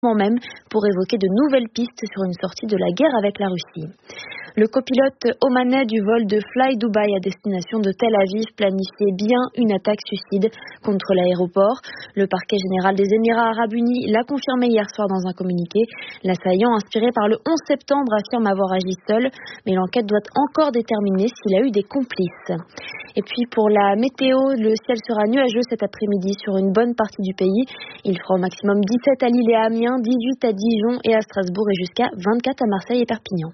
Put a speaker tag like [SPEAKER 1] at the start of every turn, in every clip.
[SPEAKER 1] même pour évoquer de nouvelles pistes sur une sortie de la guerre avec la Russie. Le copilote omanais du vol de Fly Dubai à destination de Tel Aviv planifiait bien une attaque suicide contre l'aéroport. Le parquet général des Émirats arabes unis l'a confirmé hier soir dans un communiqué. L'assaillant, inspiré par le 11 septembre, affirme avoir agi seul, mais l'enquête doit encore déterminer s'il a eu des complices. Et puis pour la météo, le ciel sera nuageux cet après-midi sur une bonne partie du pays. Il fera au maximum 17 à Lille et à Amiens, 18 à Dijon et à Strasbourg et jusqu'à 24 à Marseille et Perpignan.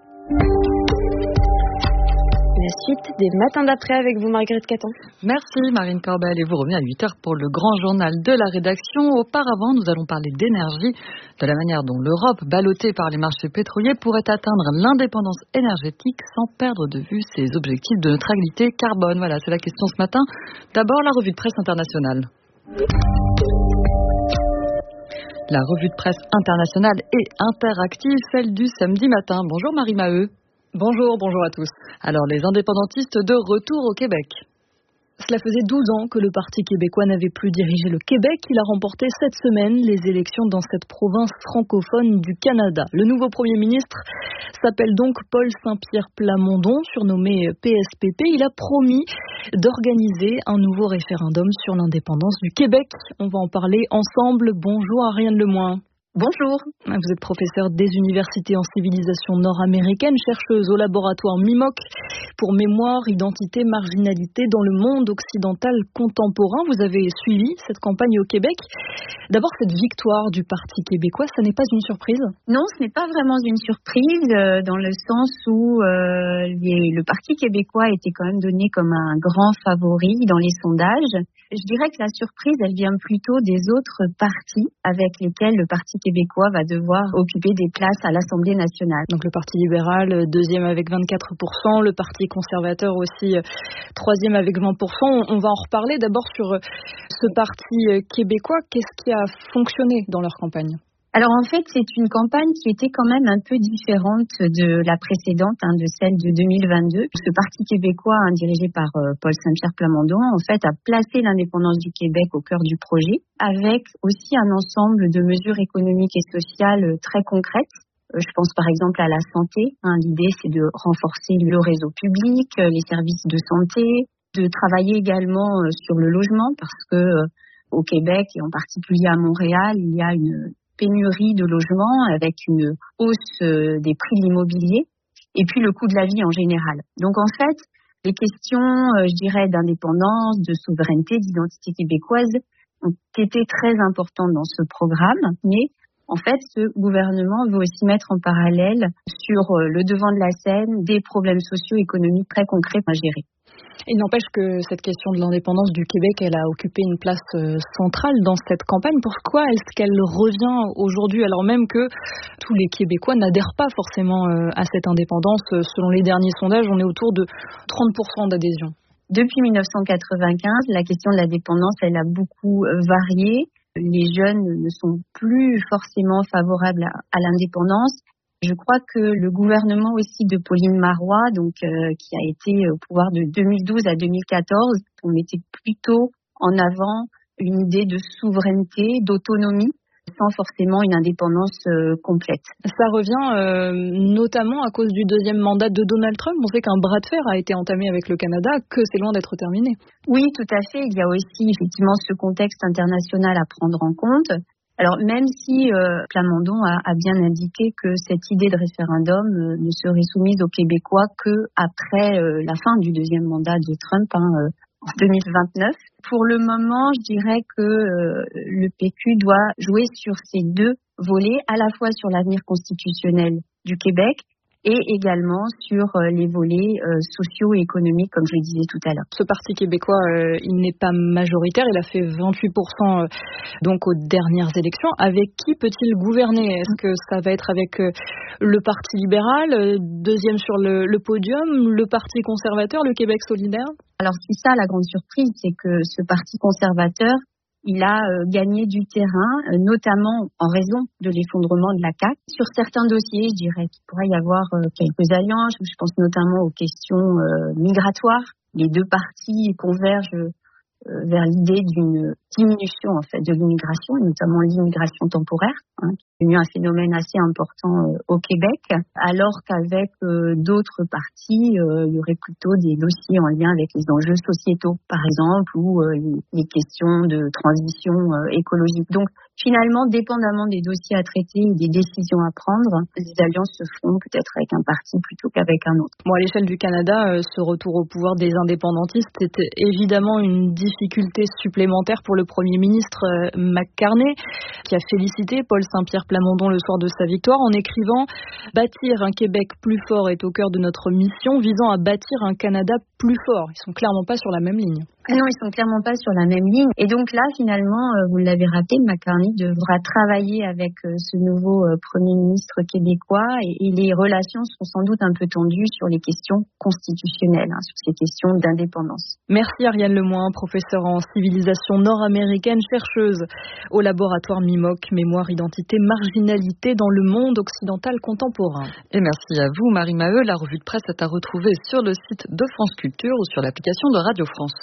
[SPEAKER 1] La suite des matins d'après avec vous, Marguerite Caton.
[SPEAKER 2] Merci Marine Corbel, et vous revenez à 8h pour le grand journal de la rédaction. Auparavant, nous allons parler d'énergie, de la manière dont l'Europe, ballottée par les marchés pétroliers, pourrait atteindre l'indépendance énergétique sans perdre de vue ses objectifs de neutralité carbone. Voilà, c'est la question ce matin. D'abord, la revue de presse internationale. La revue de presse internationale et interactive, celle du samedi matin. Bonjour Marie Maheu.
[SPEAKER 3] Bonjour à tous.
[SPEAKER 2] Alors, les indépendantistes de retour au Québec.
[SPEAKER 3] Cela faisait 12 ans que le Parti québécois n'avait plus dirigé le Québec. Il a remporté cette semaine les élections dans cette province francophone du Canada. Le nouveau Premier ministre s'appelle donc Paul Saint-Pierre Plamondon, surnommé PSPP. Il a promis d'organiser un nouveau référendum sur l'indépendance du Québec. On va en parler ensemble. Bonjour Ariane Lemoin.
[SPEAKER 4] Bonjour.
[SPEAKER 3] Vous êtes professeure des universités en civilisation nord-américaine, chercheuse au laboratoire MIMOC pour mémoire, identité, marginalité dans le monde occidental contemporain. Vous avez suivi cette campagne au Québec. D'abord, cette victoire du Parti québécois, ça n'est pas une surprise?
[SPEAKER 4] Non, ce n'est pas vraiment une surprise dans le sens où le Parti québécois était quand même donné comme un grand favori dans les sondages. Je dirais que la surprise, elle vient plutôt des autres partis avec lesquels le Parti québécois va devoir occuper des places à l'Assemblée nationale.
[SPEAKER 3] Donc le Parti libéral, deuxième avec 24%, le Parti conservateur aussi, troisième avec 20%. On va en reparler d'abord sur ce Parti québécois. Qu'est-ce qui a fonctionné dans leur campagne ?
[SPEAKER 4] Alors en fait, c'est une campagne qui était quand même un peu différente de la précédente, de celle de 2022. Ce Parti québécois, dirigé par Paul Saint-Pierre Plamondon, en fait, a placé l'indépendance du Québec au cœur du projet, avec aussi un ensemble de mesures économiques et sociales très concrètes. Je pense par exemple à la santé. L'idée, c'est de renforcer le réseau public, les services de santé, de travailler également sur le logement, parce que au Québec et en particulier à Montréal, il y a une pénurie de logements avec une hausse des prix de l'immobilier et puis le coût de la vie en général. Donc en fait, les questions, je dirais, d'indépendance, de souveraineté, d'identité québécoise ont été très importantes dans ce programme, mais en fait, ce gouvernement veut aussi mettre en parallèle sur le devant de la scène des problèmes socio-économiques très concrets à gérer.
[SPEAKER 3] Il n'empêche que cette question de l'indépendance du Québec, elle a occupé une place centrale dans cette campagne. Pourquoi est-ce qu'elle revient aujourd'hui alors même que tous les Québécois n'adhèrent pas forcément à cette indépendance? Selon les derniers sondages, on est autour de 30% d'adhésion.
[SPEAKER 4] Depuis 1995, la question de la dépendance, elle a beaucoup varié. Les jeunes ne sont plus forcément favorables à l'indépendance. Je crois que le gouvernement aussi de Pauline Marois, qui a été au pouvoir de 2012 à 2014, on mettait plutôt en avant une idée de souveraineté, d'autonomie, sans forcément une indépendance complète.
[SPEAKER 3] Ça revient notamment à cause du deuxième mandat de Donald Trump. On sait qu'un bras de fer a été entamé avec le Canada, que c'est loin d'être terminé.
[SPEAKER 4] Oui, tout à fait. Il y a aussi effectivement ce contexte international à prendre en compte. Alors même si Plamondon a bien indiqué que cette idée de référendum ne serait soumise aux Québécois que après la fin du deuxième mandat de Trump en 2029. Pour le moment, je dirais que le PQ doit jouer sur ces deux volets, à la fois sur l'avenir constitutionnel du Québec et également sur les volets sociaux et économiques, comme je le disais tout à l'heure.
[SPEAKER 3] Ce Parti québécois, il n'est pas majoritaire, il a fait 28% donc aux dernières élections. Avec qui peut-il gouverner? Est-ce que ça va être avec le Parti libéral, deuxième sur le podium, le Parti conservateur, le Québec solidaire?
[SPEAKER 4] Alors c'est ça la grande surprise, c'est que ce Parti conservateur, il a gagné du terrain, notamment en raison de l'effondrement de la CAQ. Sur certains dossiers, je dirais qu'il pourrait y avoir quelques alliances. Je pense notamment aux questions migratoires. Les deux partis convergent vers l'idée d'une diminution en fait de l'immigration, et notamment l'immigration temporaire, qui est devenu un phénomène assez important au Québec, alors qu'avec d'autres partis, il y aurait plutôt des dossiers en lien avec les enjeux sociétaux, par exemple, ou les questions de transition écologique. Donc, finalement, dépendamment des dossiers à traiter et des décisions à prendre, les alliances se font peut-être avec un parti plutôt qu'avec un autre.
[SPEAKER 3] Bon, à l'échelle du Canada, ce retour au pouvoir des indépendantistes était évidemment une difficulté supplémentaire pour le Premier ministre McCartney, qui a félicité Paul Saint-Pierre Plamondon le soir de sa victoire en écrivant « Bâtir un Québec plus fort est au cœur de notre mission, visant à bâtir un Canada plus fort ». Ils sont clairement pas sur la même ligne.
[SPEAKER 4] Ah non, ils sont clairement pas sur la même ligne. Et donc là, finalement, vous l'avez rappelé, McCartney devra travailler avec ce nouveau Premier ministre québécois et les relations seront sans doute un peu tendues sur les questions constitutionnelles, sur ces questions d'indépendance.
[SPEAKER 3] Merci Ariane Lemoin, professeure en civilisation nord-américaine, chercheuse au laboratoire MIMOC, Mémoire, Identité, Marginalité dans le monde occidental contemporain.
[SPEAKER 2] Et merci à vous Marie Maheu. La revue de presse est à retrouver sur le site de France Culture ou sur l'application de Radio France.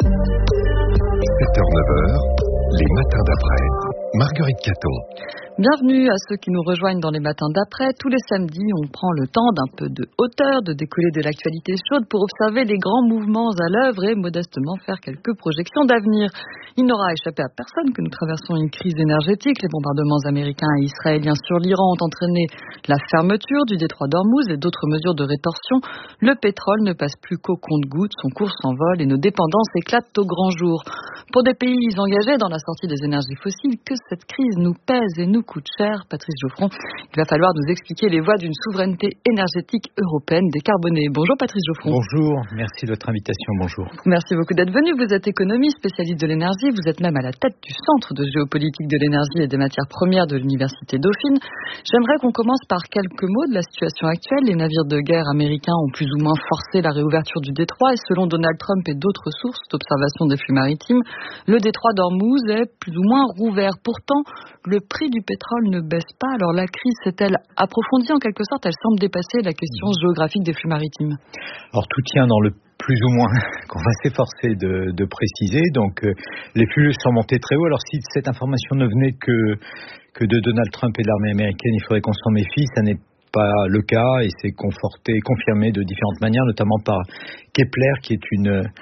[SPEAKER 5] 7h-9h, les matins d'après. Marguerite Caton.
[SPEAKER 2] Bienvenue à ceux qui nous rejoignent dans les matins d'après. Tous les samedis, on prend le temps d'un peu de hauteur, de décoller de l'actualité chaude pour observer les grands mouvements à l'œuvre et modestement faire quelques projections d'avenir. Il n'aura échappé à personne que nous traversons une crise énergétique. Les bombardements américains et israéliens sur l'Iran ont entraîné la fermeture du détroit d'Ormuz et d'autres mesures de rétorsion. Le pétrole ne passe plus qu'au compte-gouttes, son cours s'envole et nos dépendances éclatent au grand jour. Pour des pays engagés dans la sortie des énergies fossiles, que cette crise nous pèse et nous coûte cher, Patrice Geoffron, il va falloir nous expliquer les voies d'une souveraineté énergétique européenne décarbonée. Bonjour Patrice Geoffron.
[SPEAKER 6] Bonjour, merci de votre invitation, bonjour.
[SPEAKER 2] Merci beaucoup d'être venu. Vous êtes économiste, spécialiste de l'énergie, vous êtes même à la tête du Centre de géopolitique de l'énergie et des matières premières de l'Université Dauphine. J'aimerais qu'on commence par quelques mots de la situation actuelle. Les navires de guerre américains ont plus ou moins forcé la réouverture du détroit et selon Donald Trump et d'autres sources d'observation des flux maritimes, le détroit d'Ormuz est plus ou moins rouvert. Pourtant, le prix du pétrole ne baisse pas. Alors la crise s'est-elle approfondie en quelque sorte? Elle semble dépasser la question géographique des flux maritimes.
[SPEAKER 6] Alors tout tient dans le plus ou moins qu'on va s'efforcer de préciser. Donc les flux sont montés très haut. Alors si cette information ne venait que de Donald Trump et de l'armée américaine, il faudrait qu'on s'en méfie. Ça n'est pas le cas et c'est confirmé de différentes manières, notamment par Kepler, qui est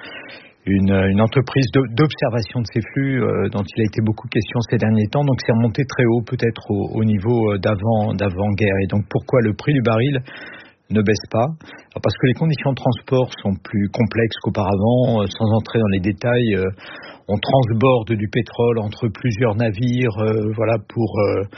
[SPEAKER 6] une entreprise d'observation de ces flux dont il a été beaucoup question ces derniers temps. Donc c'est remonté très haut, peut-être au niveau d'avant-guerre. Et donc pourquoi le prix du baril ne baisse pas? Alors parce que les conditions de transport sont plus complexes qu'auparavant. Sans entrer dans les détails, on transborde du pétrole entre plusieurs navires pour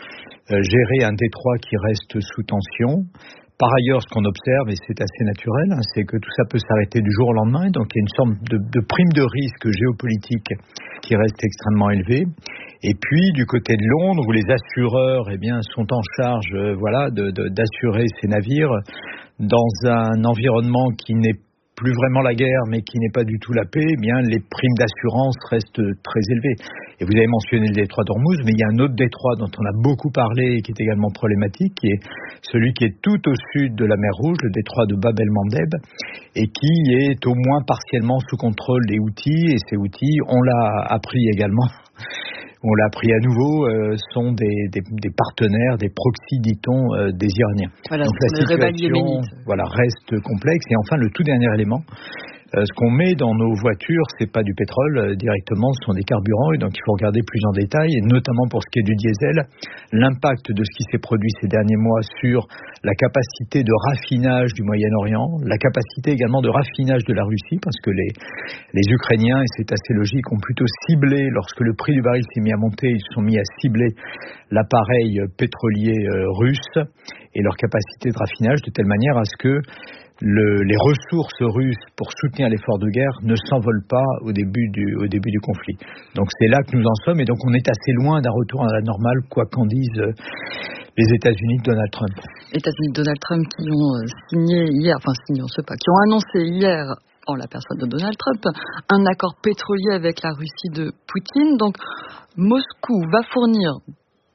[SPEAKER 6] gérer un détroit qui reste sous tension. Par ailleurs, ce qu'on observe, et c'est assez naturel, c'est que tout ça peut s'arrêter du jour au lendemain. Donc il y a une sorte de prime de risque géopolitique qui reste extrêmement élevée. Et puis du côté de Londres, où les assureurs sont en charge d'assurer ces navires dans un environnement qui n'est plus vraiment la guerre, mais qui n'est pas du tout la paix, les primes d'assurance restent très élevées. Et vous avez mentionné le détroit d'Ormuz, mais il y a un autre détroit dont on a beaucoup parlé et qui est également problématique, qui est celui qui est tout au sud de la mer Rouge, le détroit de Bab el-Mandeb, et qui est au moins partiellement sous contrôle des Houthis. Et ces Houthis, on l'a appris également, on l'a appris à nouveau, sont des partenaires, des proxys, dit-on, des Iraniens.
[SPEAKER 2] Voilà,
[SPEAKER 6] donc la situation reste complexe. Et enfin, le tout dernier élément, ce qu'on met dans nos voitures, c'est pas du pétrole directement, ce sont des carburants, et donc il faut regarder plus en détail, et notamment pour ce qui est du diesel, l'impact de ce qui s'est produit ces derniers mois sur la capacité de raffinage du Moyen-Orient, la capacité également de raffinage de la Russie, parce que les Ukrainiens, et c'est assez logique, ont plutôt ciblé, lorsque le prix du baril s'est mis à monter, ils se sont mis à cibler l'appareil pétrolier russe et leur capacité de raffinage, de telle manière à ce que les ressources russes pour soutenir l'effort de guerre ne s'envolent pas au début du conflit. Donc c'est là que nous en sommes, et donc on est assez loin d'un retour à la normale, quoi qu'en disent les États-Unis de Donald Trump.
[SPEAKER 2] États-Unis de Donald Trump qui ont signé hier, qui ont annoncé hier, en la personne de Donald Trump, un accord pétrolier avec la Russie de Poutine. Donc Moscou va fournir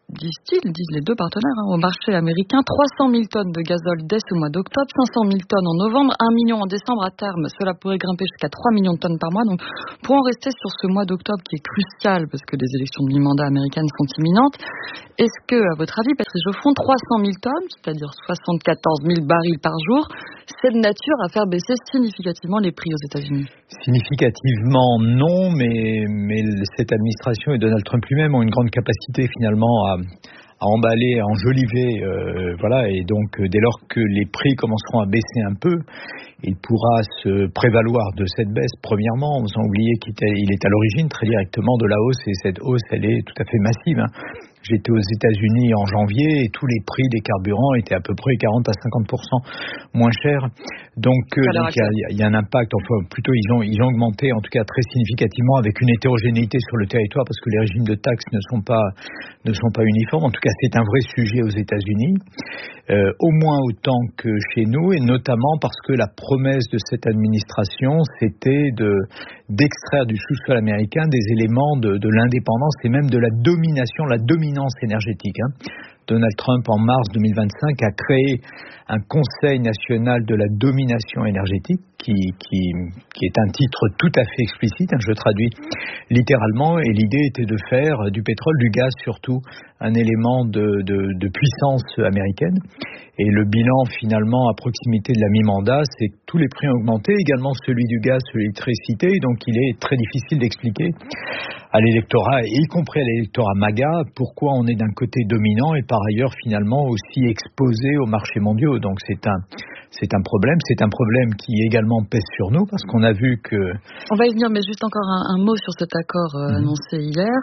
[SPEAKER 2] disent les deux partenaires, au marché américain. 300 000 tonnes de gazole dès ce mois d'octobre, 500 000 tonnes en novembre, 1 million en décembre. À terme, cela pourrait grimper jusqu'à 3 millions de tonnes par mois. Donc, pour en rester sur ce mois d'octobre qui est crucial parce que les élections de mi-mandat américaines sont imminentes, est-ce que, à votre avis, Patrice Geoffron, 300 000 tonnes, c'est-à-dire 74 000 barils par jour, c'est de nature à faire baisser significativement les prix aux États-Unis?
[SPEAKER 6] Significativement, non, mais cette administration et Donald Trump lui-même ont une grande capacité finalement à emballer, à enjoliver, et donc dès lors que les prix commenceront à baisser un peu, il pourra se prévaloir de cette baisse, premièrement, sans oublier qu'il est à l'origine très directement de la hausse, et cette hausse, elle est tout à fait massive. J'étais aux États-Unis en janvier et tous les prix des carburants étaient à peu près 40 à 50% moins chers. Donc il y a un impact, enfin plutôt ils ont augmenté en tout cas très significativement avec une hétérogénéité sur le territoire parce que les régimes de taxes ne sont pas uniformes. En tout cas, c'est un vrai sujet aux États-Unis, au moins autant que chez nous, et notamment parce que la promesse de cette administration, c'était d'extraire du sous-sol américain des éléments de l'indépendance et même de la dominance énergétique. Donald Trump, en mars 2025, a créé un Conseil national de la domination énergétique qui est un titre tout à fait explicite, je traduis littéralement, et l'idée était de faire du pétrole, du gaz surtout, un élément de puissance américaine. Et le bilan finalement à proximité de la mi-mandat, c'est que tous les prix ont augmenté, également celui du gaz, celui de l'électricité, et donc il est très difficile d'expliquer à l'électorat, y compris à l'électorat MAGA, pourquoi on est d'un côté dominant et par ailleurs finalement aussi exposé aux marchés mondiaux. Donc c'est un problème qui également pèse sur nous parce qu'on a vu que...
[SPEAKER 2] On va y venir, mais juste encore un mot sur cet accord annoncé hier.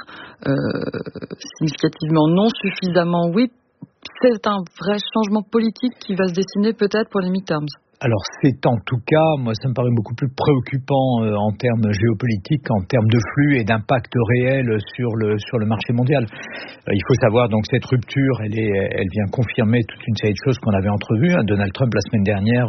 [SPEAKER 2] Significativement non, suffisamment oui. C'est un vrai changement politique qui va se dessiner peut-être pour les midterms.
[SPEAKER 6] Alors c'est en tout cas, moi ça me paraît beaucoup plus préoccupant en termes géopolitiques, en termes de flux et d'impact réel sur le marché mondial. Il faut savoir donc cette rupture, elle vient confirmer toute une série de choses qu'on avait entrevues. Donald Trump la semaine dernière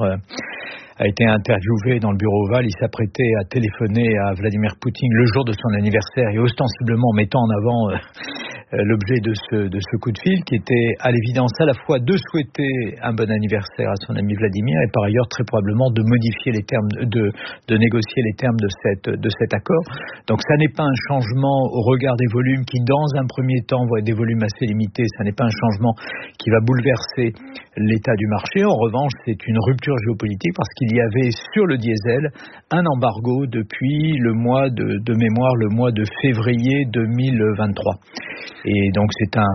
[SPEAKER 6] a été interviewé dans le bureau Oval. Il s'apprêtait à téléphoner à Vladimir Poutine le jour de son anniversaire et ostensiblement mettant en avant l'objet de ce coup de fil qui était à l'évidence à la fois de souhaiter un bon anniversaire à son ami Vladimir et par ailleurs très probablement de modifier les termes, de négocier les termes de cet accord. Donc ça n'est pas un changement au regard des volumes qui dans un premier temps vont être des volumes assez limités, ça n'est pas un changement qui va bouleverser l'état du marché. En revanche, c'est une rupture géopolitique parce qu'il y avait sur le diesel un embargo depuis le mois de février 2023. Et donc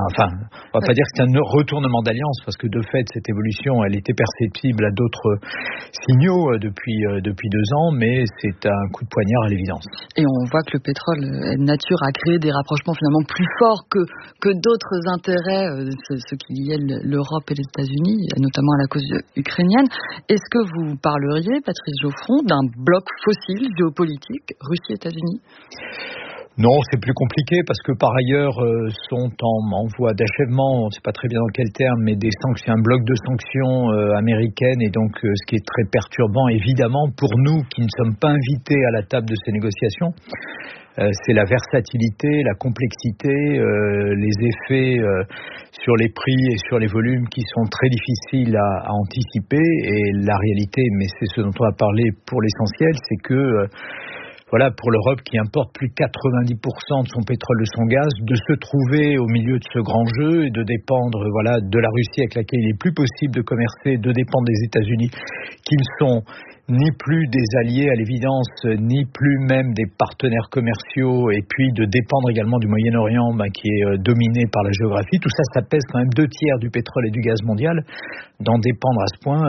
[SPEAKER 6] on va pas dire que c'est un retournement d'alliance parce que de fait cette évolution elle était perceptible à d'autres signaux depuis 2 ans, mais c'est un coup de poignard à l'évidence.
[SPEAKER 2] Et on voit que le pétrole est de nature à créer des rapprochements finalement plus forts que d'autres intérêts, ce qui liait l'Europe et les États-Unis, notamment à la cause ukrainienne. Est-ce que vous parleriez, Patrice Geoffron, d'un bloc fossile géopolitique Russie-États-Unis ?
[SPEAKER 6] Non, c'est plus compliqué parce que par ailleurs sont en voie d'achèvement, on ne sait pas très bien dans quel terme, mais un bloc de sanctions américaines et donc ce qui est très perturbant évidemment pour nous qui ne sommes pas invités à la table de ces négociations. C'est la versatilité, la complexité, les effets sur les prix et sur les volumes qui sont très difficiles à anticiper et la réalité, mais c'est ce dont on va parler pour l'essentiel, c'est que pour l'Europe qui importe plus de 90% de son pétrole, de son gaz, de se trouver au milieu de ce grand jeu et de dépendre de la Russie avec laquelle il est plus possible de commercer, de dépendre des États-Unis qui ne sont ni plus des alliés à l'évidence, ni plus même des partenaires commerciaux, et puis de dépendre également du Moyen-Orient qui est dominé par la géographie. Tout ça, ça pèse quand même 2/3 du pétrole et du gaz mondial. D'en dépendre à ce point,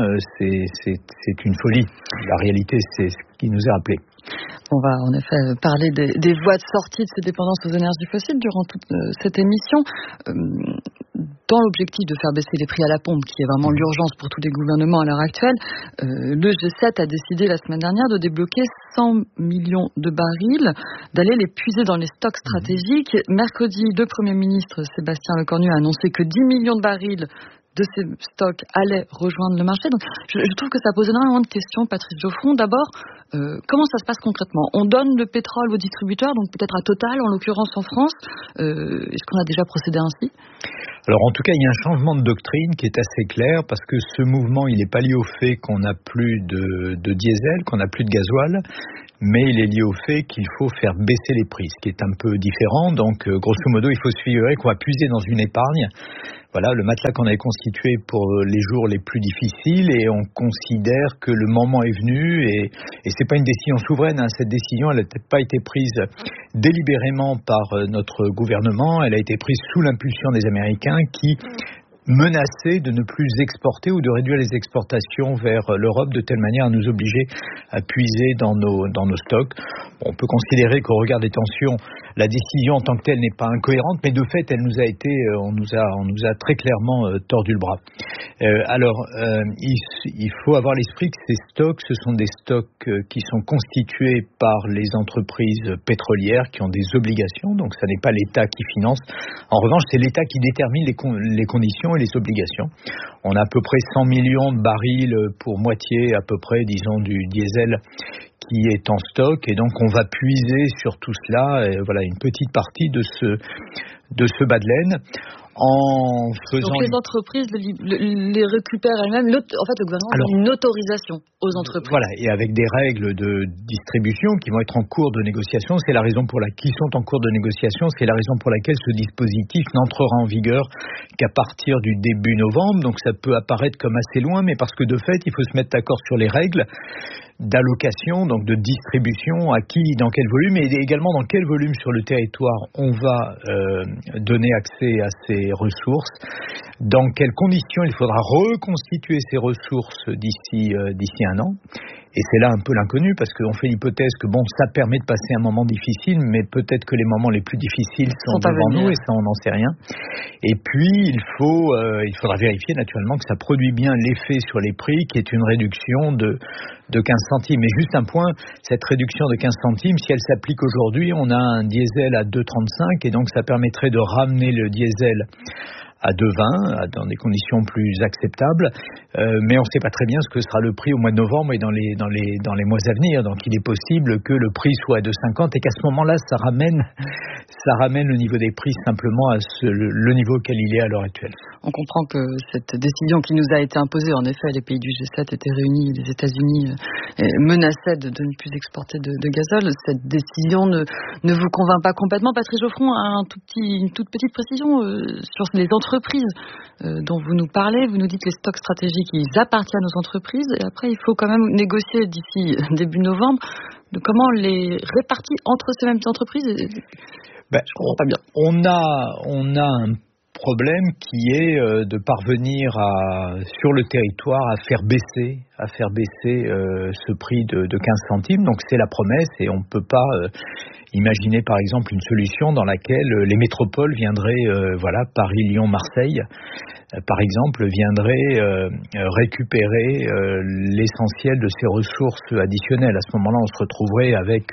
[SPEAKER 6] c'est une folie. La réalité, c'est ce qui nous est rappelé.
[SPEAKER 2] On va en effet parler des voies de sortie de ces dépendances aux énergies fossiles durant toute cette émission. Dans l'objectif de faire baisser les prix à la pompe, qui est vraiment l'urgence pour tous les gouvernements à l'heure actuelle, le G7 a décidé la semaine dernière de débloquer 100 millions de barils, d'aller les puiser dans les stocks stratégiques. Mercredi, le Premier ministre Sébastien Lecornu a annoncé que 10 millions de barils de ces stocks allait rejoindre le marché. Donc, je trouve que ça pose énormément de questions, Patrice Geoffron. D'abord, comment ça se passe concrètement ? On donne le pétrole aux distributeurs, donc peut-être à Total, en l'occurrence en France. Est-ce qu'on a déjà procédé ainsi ?
[SPEAKER 6] Alors en tout cas, il y a un changement de doctrine qui est assez clair, parce que ce mouvement, il n'est pas lié au fait qu'on n'a plus de diesel, qu'on n'a plus de gasoil, mais il est lié au fait qu'il faut faire baisser les prix, ce qui est un peu différent. Donc grosso modo, il faut se figurer qu'on va puiser dans une épargne. Voilà, le matelas qu'on avait constitué pour les jours les plus difficiles, et on considère que le moment est venu, et c'est pas une décision souveraine, hein. Cette décision, elle n'a pas été prise délibérément par notre gouvernement, elle a été prise sous l'impulsion des Américains qui menaçaient de ne plus exporter ou de réduire les exportations vers l'Europe de telle manière à nous obliger à puiser dans nos stocks. On peut considérer qu'au regard des tensions, la décision en tant que telle n'est pas incohérente, mais de fait, elle nous a été, on nous a très clairement tordu le bras. Il faut avoir l'esprit que ces stocks, ce sont des stocks qui sont constitués par les entreprises pétrolières qui ont des obligations, donc ça n'est pas l'État qui finance. En revanche, c'est l'État qui détermine les conditions et les obligations. On a à peu près 100 millions de barils pour moitié, à peu près, disons, du diesel qui est en stock, et donc on va puiser sur tout cela, voilà, une petite partie de ce bas de laine.
[SPEAKER 2] Donc les entreprises les récupèrent elles-mêmes. En fait, le gouvernement donne une autorisation aux entreprises.
[SPEAKER 6] Voilà, et avec des règles de distribution qui vont être en cours de négociation. C'est la raison qui sont en cours de négociation. C'est la raison pour laquelle ce dispositif n'entrera en vigueur qu'à partir du début novembre. Donc ça peut apparaître comme assez loin, mais parce que de fait, il faut se mettre d'accord sur les règles d'allocation, donc de distribution, à qui, dans quel volume, et également dans quel volume sur le territoire on va donner accès à ces ressources, dans quelles conditions il faudra reconstituer ces ressources d'ici un an. Et c'est là un peu l'inconnu, parce qu'on fait l'hypothèse que ça permet de passer un moment difficile, mais peut-être que les moments les plus difficiles sont devant nous, et ça on n'en sait rien. Et puis il faudra vérifier naturellement que ça produit bien l'effet sur les prix, qui est une réduction de 15 centimes. Et juste un point, cette réduction de 15 centimes, si elle s'applique aujourd'hui, on a un diesel à 2,35, et donc ça permettrait de ramener le diesel à 2,20, dans des conditions plus acceptables, mais on ne sait pas très bien ce que sera le prix au mois de novembre et dans les mois à venir. Donc il est possible que le prix soit à 2,50 et qu'à ce moment-là, ça ramène le niveau des prix simplement à le niveau auquel il est à l'heure actuelle.
[SPEAKER 2] On comprend que cette décision qui nous a été imposée, en effet, les pays du G7 étaient réunis, les États-Unis menaçaient de ne plus exporter de gazole. Cette décision ne vous convainc pas complètement. Patrice Geoffron, une toute petite précision sur les entreprises dont vous nous parlez. Vous nous dites que les stocks stratégiques, ils appartiennent aux entreprises, et après il faut quand même négocier d'ici début novembre de comment les répartir entre ces mêmes entreprises. Je comprends pas bien.
[SPEAKER 6] On a un problème qui est de parvenir sur le territoire à faire baisser ce prix de 15 centimes. Donc c'est la promesse, et on ne peut pas imaginer par exemple une solution dans laquelle les métropoles viendraient, Paris, Lyon, Marseille, par exemple, viendraient récupérer l'essentiel de ces ressources additionnelles. À ce moment-là, on se retrouverait avec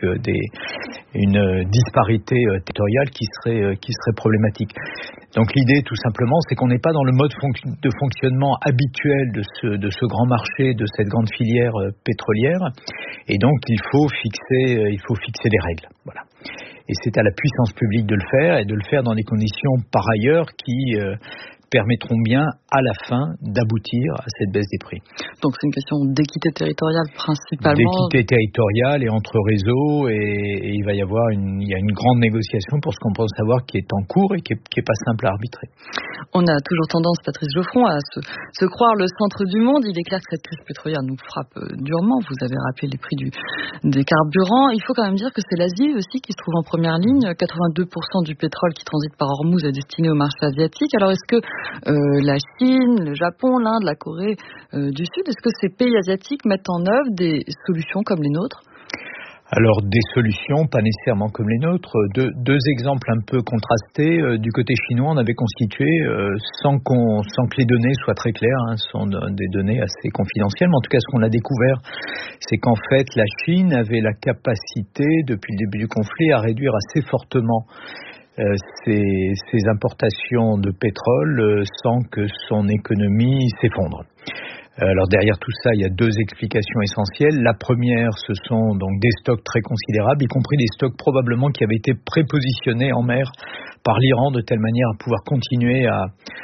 [SPEAKER 6] une disparité territoriale qui serait problématique. Donc l'idée, tout simplement, c'est qu'on n'est pas dans le mode de fonctionnement habituel de ce grand marché, de cette grande filière pétrolière, et donc il faut fixer des règles. Voilà. Et c'est à la puissance publique de le faire, et de le faire dans des conditions par ailleurs qui permettront bien à la fin d'aboutir à cette baisse des prix.
[SPEAKER 2] Donc c'est une question d'équité territoriale principalement.
[SPEAKER 6] D'équité territoriale et entre réseaux, et il va y avoir une grande négociation pour ce qu'on pense savoir qui est en cours et qui est pas simple à arbitrer.
[SPEAKER 2] On a toujours tendance, Patrice Geoffron, à se croire le centre du monde. Il est clair que cette crise pétrolière nous frappe durement. Vous avez rappelé les prix des carburants. Il faut quand même dire que c'est l'Asie aussi qui se trouve en première ligne. 82% du pétrole qui transite par Hormuz est destiné au marché asiatique. Alors est-ce que la Chine, le Japon, l'Inde, la Corée du Sud, est-ce que ces pays asiatiques mettent en œuvre des solutions comme les nôtres ?
[SPEAKER 6] Alors des solutions, pas nécessairement comme les nôtres. Deux exemples un peu contrastés. Du côté chinois, on avait constitué, sans que les données soient très claires, ce sont des données assez confidentielles, mais en tout cas ce qu'on a découvert, c'est qu'en fait la Chine avait la capacité, depuis le début du conflit, à réduire assez fortement ses importations de pétrole sans que son économie s'effondre. Alors derrière tout ça, il y a deux explications essentielles. La première, ce sont donc des stocks très considérables, y compris des stocks probablement qui avaient été prépositionnés en mer par l'Iran de telle manière à pouvoir continuer à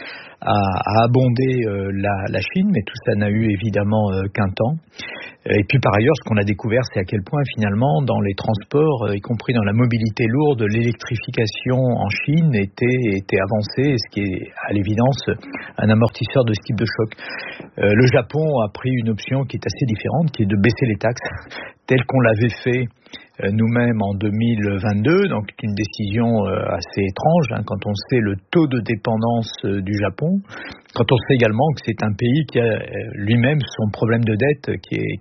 [SPEAKER 6] abonder la Chine, mais tout ça n'a eu évidemment qu'un temps. Et puis par ailleurs, ce qu'on a découvert, c'est à quel point finalement dans les transports, y compris dans la mobilité lourde, l'électrification en Chine était avancée, ce qui est à l'évidence un amortisseur de ce type de choc. Le Japon a pris une option qui est assez différente, qui est de baisser les taxes, telles qu'on l'avait fait nous-mêmes en 2022, donc une décision assez étrange quand on sait le taux de dépendance du Japon, quand on sait également que c'est un pays qui a lui-même son problème de dette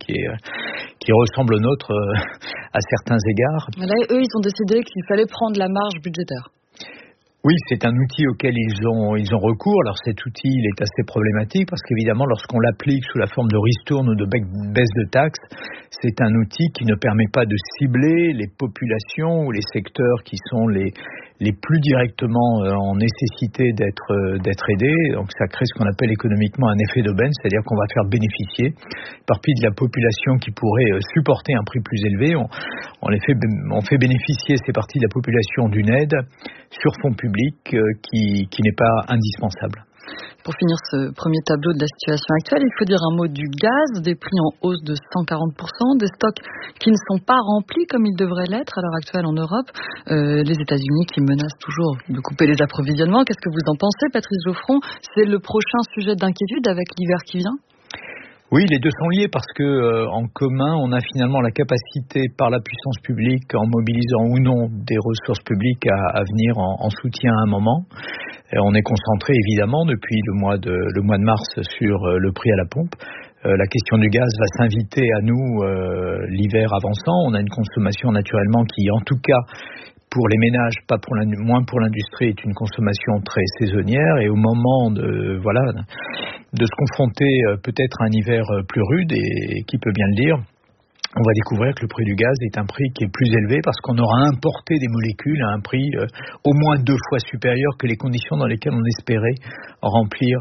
[SPEAKER 6] qui ressemble au nôtre à certains égards.
[SPEAKER 2] Là, eux, ils ont décidé qu'il fallait prendre la marge budgétaire.
[SPEAKER 6] Oui, c'est un outil auquel ils ont recours. Alors cet outil, il est assez problématique parce qu'évidemment, lorsqu'on l'applique sous la forme de ristourne ou de baisse de taxes, c'est un outil qui ne permet pas de cibler les populations ou les secteurs qui sont les plus directement en nécessité d'être aidés. Donc ça crée ce qu'on appelle économiquement un effet d'aubaine, c'est-à-dire qu'on va faire bénéficier par partie de la population qui pourrait supporter un prix plus élevé. On fait bénéficier ces parties de la population d'une aide sur fonds publics qui n'est pas indispensable.
[SPEAKER 2] Pour finir ce premier tableau de la situation actuelle, il faut dire un mot du gaz, des prix en hausse de 140%, des stocks qui ne sont pas remplis comme ils devraient l'être à l'heure actuelle en Europe, les États-Unis qui menacent toujours de couper les approvisionnements. Qu'est-ce que vous en pensez, Patrice Geoffron? C'est le prochain sujet d'inquiétude avec l'hiver qui vient?
[SPEAKER 6] Oui, les deux sont liés parce que en commun, on a finalement la capacité par la puissance publique, en mobilisant ou non des ressources publiques, à venir en soutien à un moment. Et on est concentré évidemment depuis le mois de mars sur le prix à la pompe. La question du gaz va s'inviter à nous l'hiver avançant. On a une consommation naturellement qui, en tout cas, pour les ménages, moins pour l'industrie, est une consommation très saisonnière. Et au moment de se confronter peut-être à un hiver plus rude, et qui peut bien le dire, on va découvrir que le prix du gaz est un prix qui est plus élevé parce qu'on aura importé des molécules à un prix au moins 2 fois supérieur que les conditions dans lesquelles on espérait remplir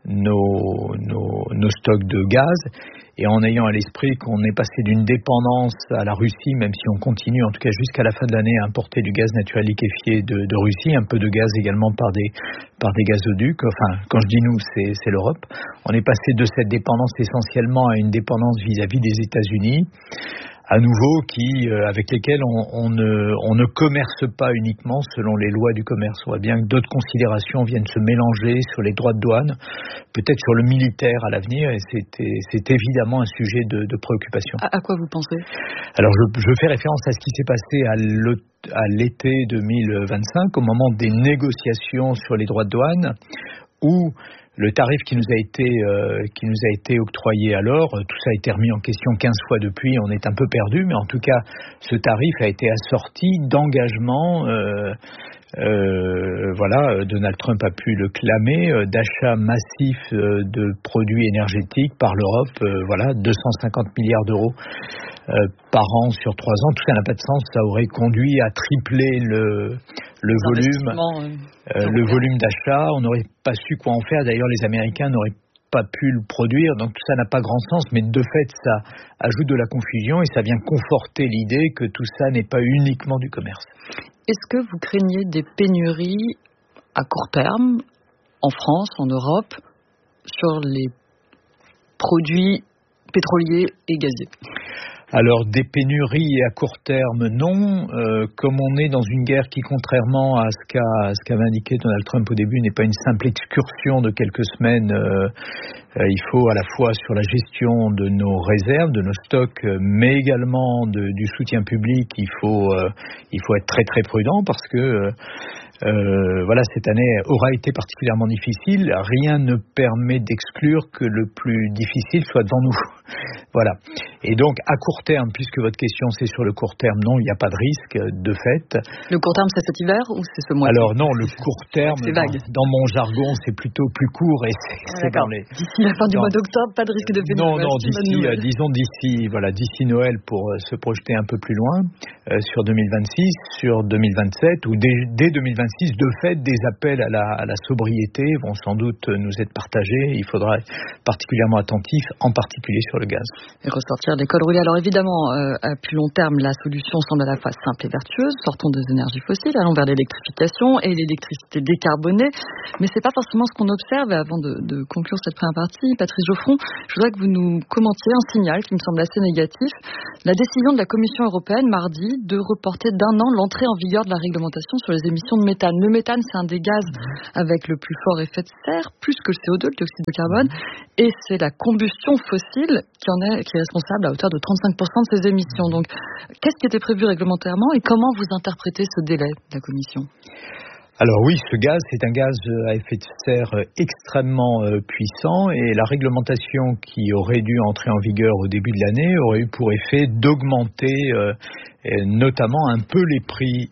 [SPEAKER 6] nos stocks de gaz. Et en ayant à l'esprit qu'on est passé d'une dépendance à la Russie, même si on continue en tout cas jusqu'à la fin de l'année à importer du gaz naturel liquéfié de Russie, un peu de gaz également par des gazoducs, enfin quand je dis nous c'est l'Europe, on est passé de cette dépendance essentiellement à une dépendance vis-à-vis des États-Unis, à nouveau avec lesquels on ne commerce pas uniquement selon les lois du commerce. On voit bien que d'autres considérations viennent se mélanger sur les droits de douane, peut-être sur le militaire à l'avenir, et c'est évidemment un sujet de préoccupation.
[SPEAKER 2] À quoi vous pensez?
[SPEAKER 6] Alors je fais référence à ce qui s'est passé à l'été 2025, au moment des négociations sur les droits de douane, où le tarif qui nous a été octroyé alors, tout ça a été remis en question 15 fois depuis, on est un peu perdu, mais en tout cas, ce tarif a été assorti d'engagements, Donald Trump a pu le clamer, d'achats massifs de produits énergétiques par l'Europe, 250 milliards d'euros par an sur 3 ans. Tout ça n'a pas de sens, ça aurait conduit à tripler le volume d'achat. On n'aurait pas su quoi en faire. D'ailleurs, les Américains n'auraient pas pu le produire, donc tout ça n'a pas grand sens, mais de fait, ça ajoute de la confusion et ça vient conforter l'idée que tout ça n'est pas uniquement du commerce.
[SPEAKER 2] Est-ce que vous craignez des pénuries à court terme, en France, en Europe, sur les produits pétroliers et gaziers?
[SPEAKER 6] Alors des pénuries à court terme, non. Comme on est dans une guerre qui, contrairement à ce qu'avait indiqué Donald Trump au début, n'est pas une simple excursion de quelques semaines, il faut à la fois sur la gestion de nos réserves, de nos stocks, mais également du soutien public, il faut être très très prudent parce que cette année aura été particulièrement difficile. Rien ne permet d'exclure que le plus difficile soit devant nous. Voilà. Et donc, à court terme, puisque votre question c'est sur le court terme, non, il n'y a pas de risque de fait.
[SPEAKER 2] Le court terme, c'est cet hiver ou c'est ce mois?
[SPEAKER 6] Alors non, le court terme,
[SPEAKER 2] c'est vague.
[SPEAKER 6] Dans mon jargon, c'est plutôt plus court et c'est dans les...
[SPEAKER 2] D'ici la fin du mois d'octobre, pas de risque de pénurie.
[SPEAKER 6] Non, d'ici Noël pour se projeter un peu plus loin sur 2026, sur 2027 ou dès 2026, de fait, des appels à la sobriété vont sans doute nous être partagés. Il faudra être particulièrement attentif, en particulier sur le gaz.
[SPEAKER 2] Et ressortir des cols roulés. Alors évidemment, à plus long terme, la solution semble à la fois simple et vertueuse. Sortons des énergies fossiles, allons vers l'électrification et l'électricité décarbonée. Mais c'est pas forcément ce qu'on observe. Et avant de conclure cette première partie, Patrice Geoffron, je voudrais que vous nous commentiez un signal qui me semble assez négatif. La décision de la Commission européenne mardi de reporter d'1 an l'entrée en vigueur de la réglementation sur les émissions de méthane. Le méthane, c'est un des gaz avec le plus fort effet de serre, plus que le CO2, le dioxyde de carbone, et c'est la combustion fossile qui est responsable à hauteur de 35% de ces émissions. Donc, qu'est-ce qui était prévu réglementairement et comment vous interprétez ce délai de la Commission ?
[SPEAKER 6] Alors oui, ce gaz, c'est un gaz à effet de serre extrêmement puissant et la réglementation qui aurait dû entrer en vigueur au début de l'année aurait eu pour effet d'augmenter notamment un peu les prix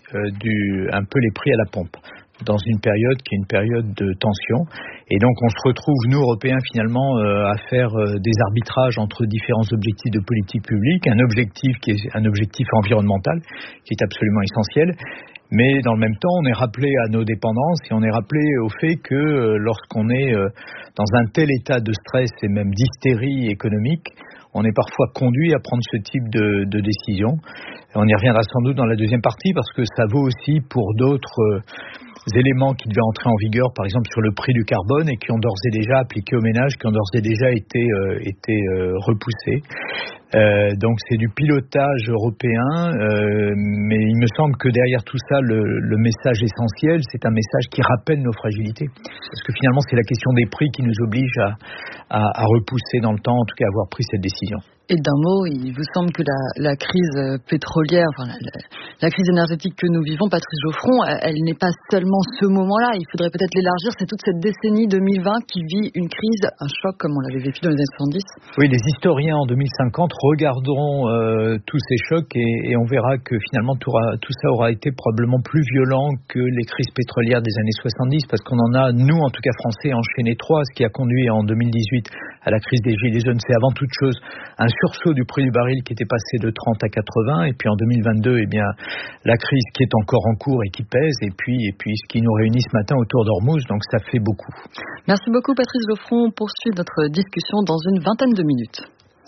[SPEAKER 6] à la pompe dans une période qui est une période de tension. Et donc on se retrouve, nous Européens, finalement à faire des arbitrages entre différents objectifs de politique publique, un objectif qui est un objectif environnemental qui est absolument essentiel. Mais dans le même temps, on est rappelé à nos dépendances et on est rappelé au fait que lorsqu'on est dans un tel état de stress et même d'hystérie économique, on est parfois conduit à prendre ce type de décision. On y reviendra sans doute dans la deuxième partie parce que ça vaut aussi pour d'autres éléments qui devaient entrer en vigueur, par exemple sur le prix du carbone et qui ont d'ores et déjà appliqué aux ménages, qui ont d'ores et déjà été repoussés. Donc c'est du pilotage européen, mais il me semble que derrière tout ça, le message essentiel, c'est un message qui rappelle nos fragilités. Parce que finalement, c'est la question des prix qui nous oblige à repousser dans le temps, en tout cas à avoir pris cette décision.
[SPEAKER 2] Et d'un mot, il vous semble que la crise pétrolière, la crise énergétique que nous vivons, Patrice Geoffron, elle n'est pas seulement ce moment-là. Il faudrait peut-être l'élargir. C'est toute cette décennie 2020 qui vit une crise, un choc comme on l'avait vécu dans les années 70.
[SPEAKER 6] Oui, les historiens en 2050 regarderont tous ces chocs et on verra que finalement tout ça aura été probablement plus violent que les crises pétrolières des années 70 parce qu'on en a, nous en tout cas français, enchaîné 3. Ce qui a conduit en 2018 à la crise des Gilets jaunes, c'est avant toute chose un sursaut du prix du baril qui était passé de 30 à 80 et puis en 2022 la crise qui est encore en cours et qui pèse et puis ce qui nous réunit ce matin autour d'Ormuz, donc ça fait beaucoup.
[SPEAKER 2] Merci beaucoup Patrice Geoffron, on poursuit notre discussion dans une vingtaine de minutes.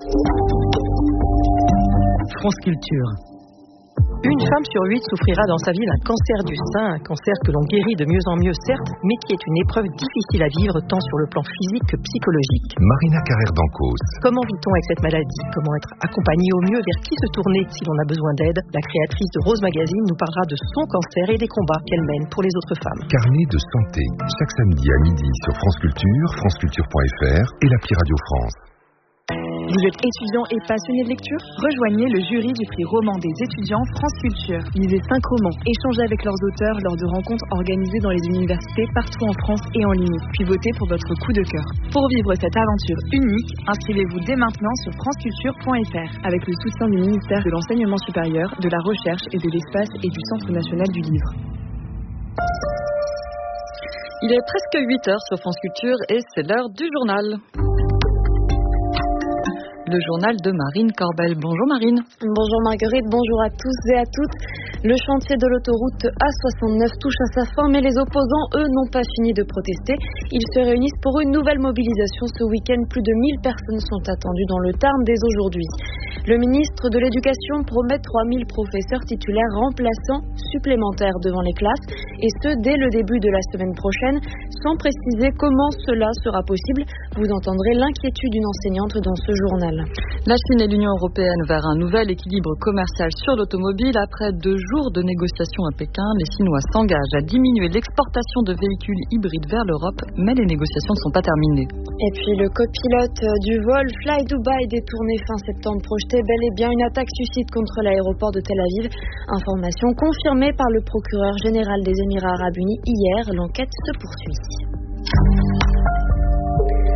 [SPEAKER 7] France Culture. Une femme sur 8 souffrira dans sa vie d'un cancer du sein, un cancer que l'on guérit de mieux en mieux certes, mais qui est une épreuve difficile à vivre tant sur le plan physique que psychologique.
[SPEAKER 5] Marina Carrère d'Ancos.
[SPEAKER 7] Comment vit-on avec cette maladie ? Comment être accompagné au mieux ? Vers qui se tourner si l'on a besoin d'aide ? La créatrice de Rose Magazine nous parlera de son cancer et des combats qu'elle mène pour les autres femmes.
[SPEAKER 5] Carnet de santé, chaque samedi à midi sur France Culture, franceculture.fr et l'appli Radio France.
[SPEAKER 8] Vous êtes étudiant et passionné de lecture ? Rejoignez le jury du prix roman des étudiants France Culture. Lisez 5 romans, échangez avec leurs auteurs lors de rencontres organisées dans les universités partout en France et en ligne, puis votez pour votre coup de cœur. Pour vivre cette aventure unique, inscrivez-vous dès maintenant sur franceculture.fr avec le soutien du ministère de l'Enseignement supérieur, de la Recherche et de l'Espace et du Centre national du livre.
[SPEAKER 2] Il est presque 8h sur France Culture et c'est l'heure du journal. Le journal de Marine Corbel. Bonjour Marine.
[SPEAKER 1] Bonjour Marguerite, bonjour à tous et à toutes. Le chantier de l'autoroute A69 touche à sa fin, mais les opposants, eux, n'ont pas fini de protester. Ils se réunissent pour une nouvelle mobilisation ce week-end. Plus de 1000 personnes sont attendues dans le Tarn dès aujourd'hui. Le ministre de l'Éducation promet 3000 professeurs titulaires remplaçants supplémentaires devant les classes, et ce, dès le début de la semaine prochaine, sans préciser comment cela sera possible. Vous entendrez l'inquiétude d'une enseignante dans ce journal.
[SPEAKER 2] La Chine et l'Union européenne vers un nouvel équilibre commercial sur l'automobile. Après 2 jours de négociations à Pékin, les Chinois s'engagent à diminuer l'exportation de véhicules hybrides vers l'Europe, mais les négociations ne sont pas terminées.
[SPEAKER 1] Et puis le copilote du vol Fly Dubai détourné fin septembre projetait bel et bien une attaque suicide contre l'aéroport de Tel Aviv. Information confirmée par le procureur général des Émirats Arabes Unis hier. L'enquête se poursuit.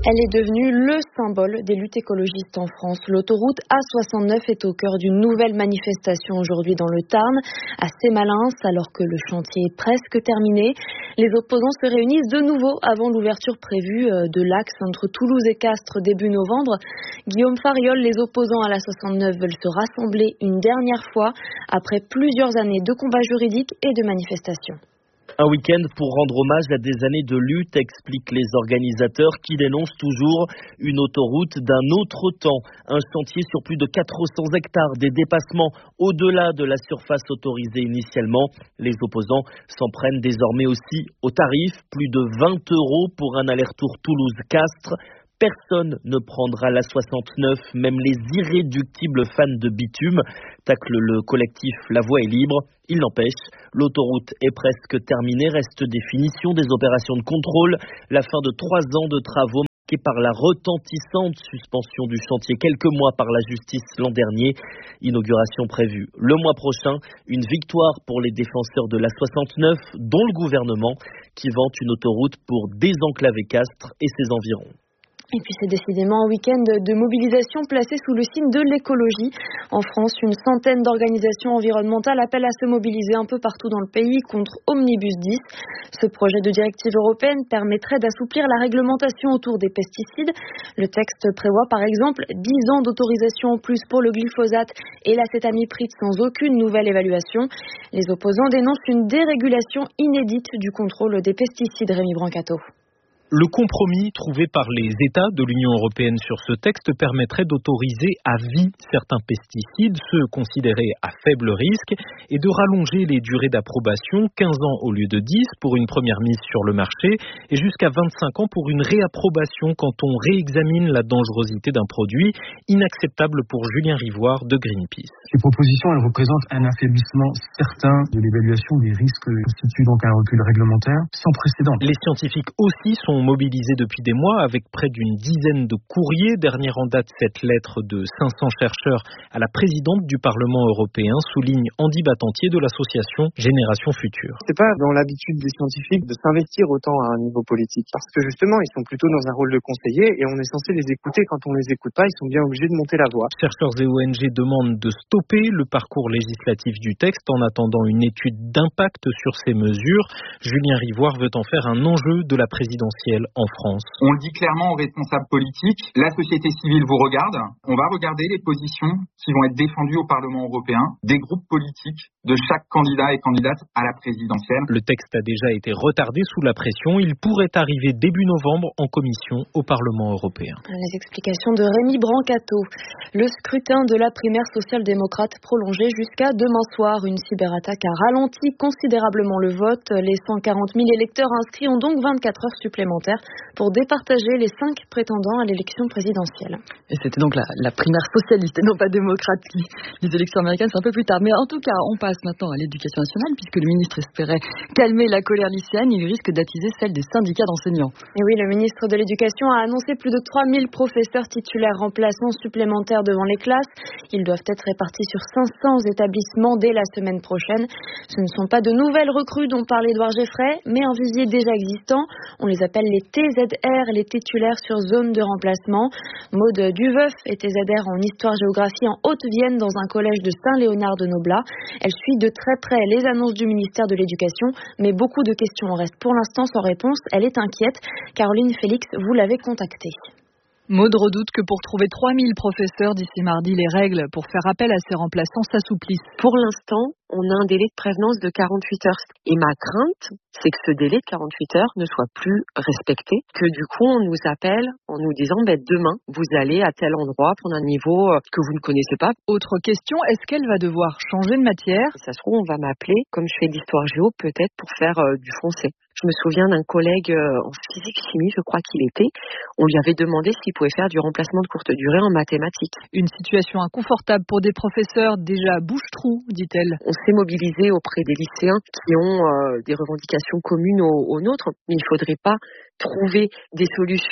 [SPEAKER 1] Elle est devenue le symbole des luttes écologistes en France. L'autoroute A69 est au cœur d'une nouvelle manifestation aujourd'hui dans le Tarn, à Sémalens, alors que le chantier est presque terminé. Les opposants se réunissent de nouveau avant l'ouverture prévue de l'axe entre Toulouse et Castres début novembre. Guillaume Fariol, les opposants à l'A69 veulent se rassembler une dernière fois après plusieurs années de combats juridiques et de manifestations.
[SPEAKER 9] Un week-end pour rendre hommage à des années de lutte, expliquent les organisateurs qui dénoncent toujours une autoroute d'un autre temps. Un chantier sur plus de 400 hectares, des dépassements au-delà de la surface autorisée initialement. Les opposants s'en prennent désormais aussi aux tarifs, plus de 20 € pour un aller-retour Toulouse-Castres. Personne ne prendra la 69, même les irréductibles fans de bitume, tacle le collectif La Voie est libre. Il n'empêche, l'autoroute est presque terminée, reste des finitions des opérations de contrôle, la fin de 3 ans de travaux marqués par la retentissante suspension du chantier quelques mois par la justice l'an dernier. Inauguration prévue le mois prochain, une victoire pour les défenseurs de la 69, dont le gouvernement, qui vante une autoroute pour désenclaver Castres et ses environs.
[SPEAKER 1] Et puis c'est décidément un week-end de mobilisation placé sous le signe de l'écologie. En France, une centaine d'organisations environnementales appellent à se mobiliser un peu partout dans le pays contre Omnibus 10. Ce projet de directive européenne permettrait d'assouplir la réglementation autour des pesticides. Le texte prévoit par exemple 10 ans d'autorisation en plus pour le glyphosate et l'acétamipride sans aucune nouvelle évaluation. Les opposants dénoncent une dérégulation inédite du contrôle des pesticides. Rémi Brancato.
[SPEAKER 10] Le compromis trouvé par les États de l'Union européenne sur ce texte permettrait d'autoriser à vie certains pesticides, ceux considérés à faible risque, et de rallonger les durées d'approbation, 15 ans au lieu de 10 pour une première mise sur le marché, et jusqu'à 25 ans pour une réapprobation quand on réexamine la dangerosité d'un produit, inacceptable pour Julien Rivoire de Greenpeace.
[SPEAKER 11] Ces propositions, elles représentent un affaiblissement certain de l'évaluation des risques, constituent donc un recul réglementaire sans précédent.
[SPEAKER 10] Les scientifiques aussi sont mobilisés depuis des mois avec près d'une dizaine de courriers. Dernière en date, cette lettre de 500 chercheurs à la présidente du Parlement européen, souligne Andy Battantier de l'association Génération Future.
[SPEAKER 12] C'est pas dans l'habitude des scientifiques de s'investir autant à un niveau politique, parce que justement, ils sont plutôt dans un rôle de conseiller et on est censé les écouter. Quand on les écoute pas, ils sont bien obligés de monter la voix.
[SPEAKER 10] Chercheurs et ONG demandent de stopper le parcours législatif du texte en attendant une étude d'impact sur ces mesures. Julien Rivoire veut en faire un enjeu de la présidentielle en France.
[SPEAKER 13] On le dit clairement aux responsables politiques, la société civile vous regarde, on va regarder les positions qui vont être défendues au Parlement européen, des groupes politiques de chaque candidat et candidate à la présidentielle.
[SPEAKER 10] Le texte a déjà été retardé sous la pression, il pourrait arriver début novembre en commission au Parlement européen.
[SPEAKER 1] Les explications de Rémi Brancato. Le scrutin de la primaire social-démocrate prolongé jusqu'à demain soir. Une cyberattaque a ralenti considérablement le vote. Les 140 000 électeurs inscrits ont donc 24 heures supplémentaires pour départager les 5 prétendants à l'élection présidentielle.
[SPEAKER 2] Et c'était donc la primaire socialiste et non pas démocrate. Les élections américaines, c'est un peu plus tard. Mais en tout cas, on passe maintenant à l'éducation nationale puisque le ministre espérait calmer la colère lycéenne. Il risque d'attiser celle des syndicats d'enseignants.
[SPEAKER 1] Et oui, le ministre de l'Éducation a annoncé plus de 3000 professeurs titulaires remplaçants supplémentaires devant les classes. Ils doivent être répartis sur 500 établissements dès la semaine prochaine. Ce ne sont pas de nouvelles recrues dont parle Édouard Geffray, mais un vivier déjà existant. On les appelle les TZR, les titulaires sur zone de remplacement. Maude Duveuf est TZR en histoire-géographie en Haute-Vienne dans un collège de Saint-Léonard-de-Noblat. Elle suit de très près les annonces du ministère de l'Éducation, mais beaucoup de questions restent pour l'instant sans réponse. Elle est inquiète. Caroline Félix, vous l'avez contactée.
[SPEAKER 3] Maud redoute que pour trouver 3000 professeurs d'ici mardi, les règles pour faire appel à ces remplaçants s'assouplissent.
[SPEAKER 14] Pour l'instant, on a un délai de prévenance de 48 heures. Et ma crainte, c'est que ce délai de 48 heures ne soit plus respecté, que du coup on nous appelle en nous disant demain vous allez à tel endroit prendre un niveau que vous ne connaissez pas.
[SPEAKER 3] Autre question, est-ce qu'elle va devoir changer de matière ?
[SPEAKER 14] Ça se trouve, on va m'appeler, comme je fais de l'histoire géo, peut-être pour faire du français. Je me souviens d'un collègue en physique-chimie, je crois qu'il était. On lui avait demandé s'il pouvait faire du remplacement de courte durée en mathématiques.
[SPEAKER 3] Une situation inconfortable pour des professeurs déjà bouche-trou, dit-elle.
[SPEAKER 14] On s'est mobilisé auprès des lycéens qui ont des revendications communes aux nôtres, mais il ne faudrait pas trouver des solutions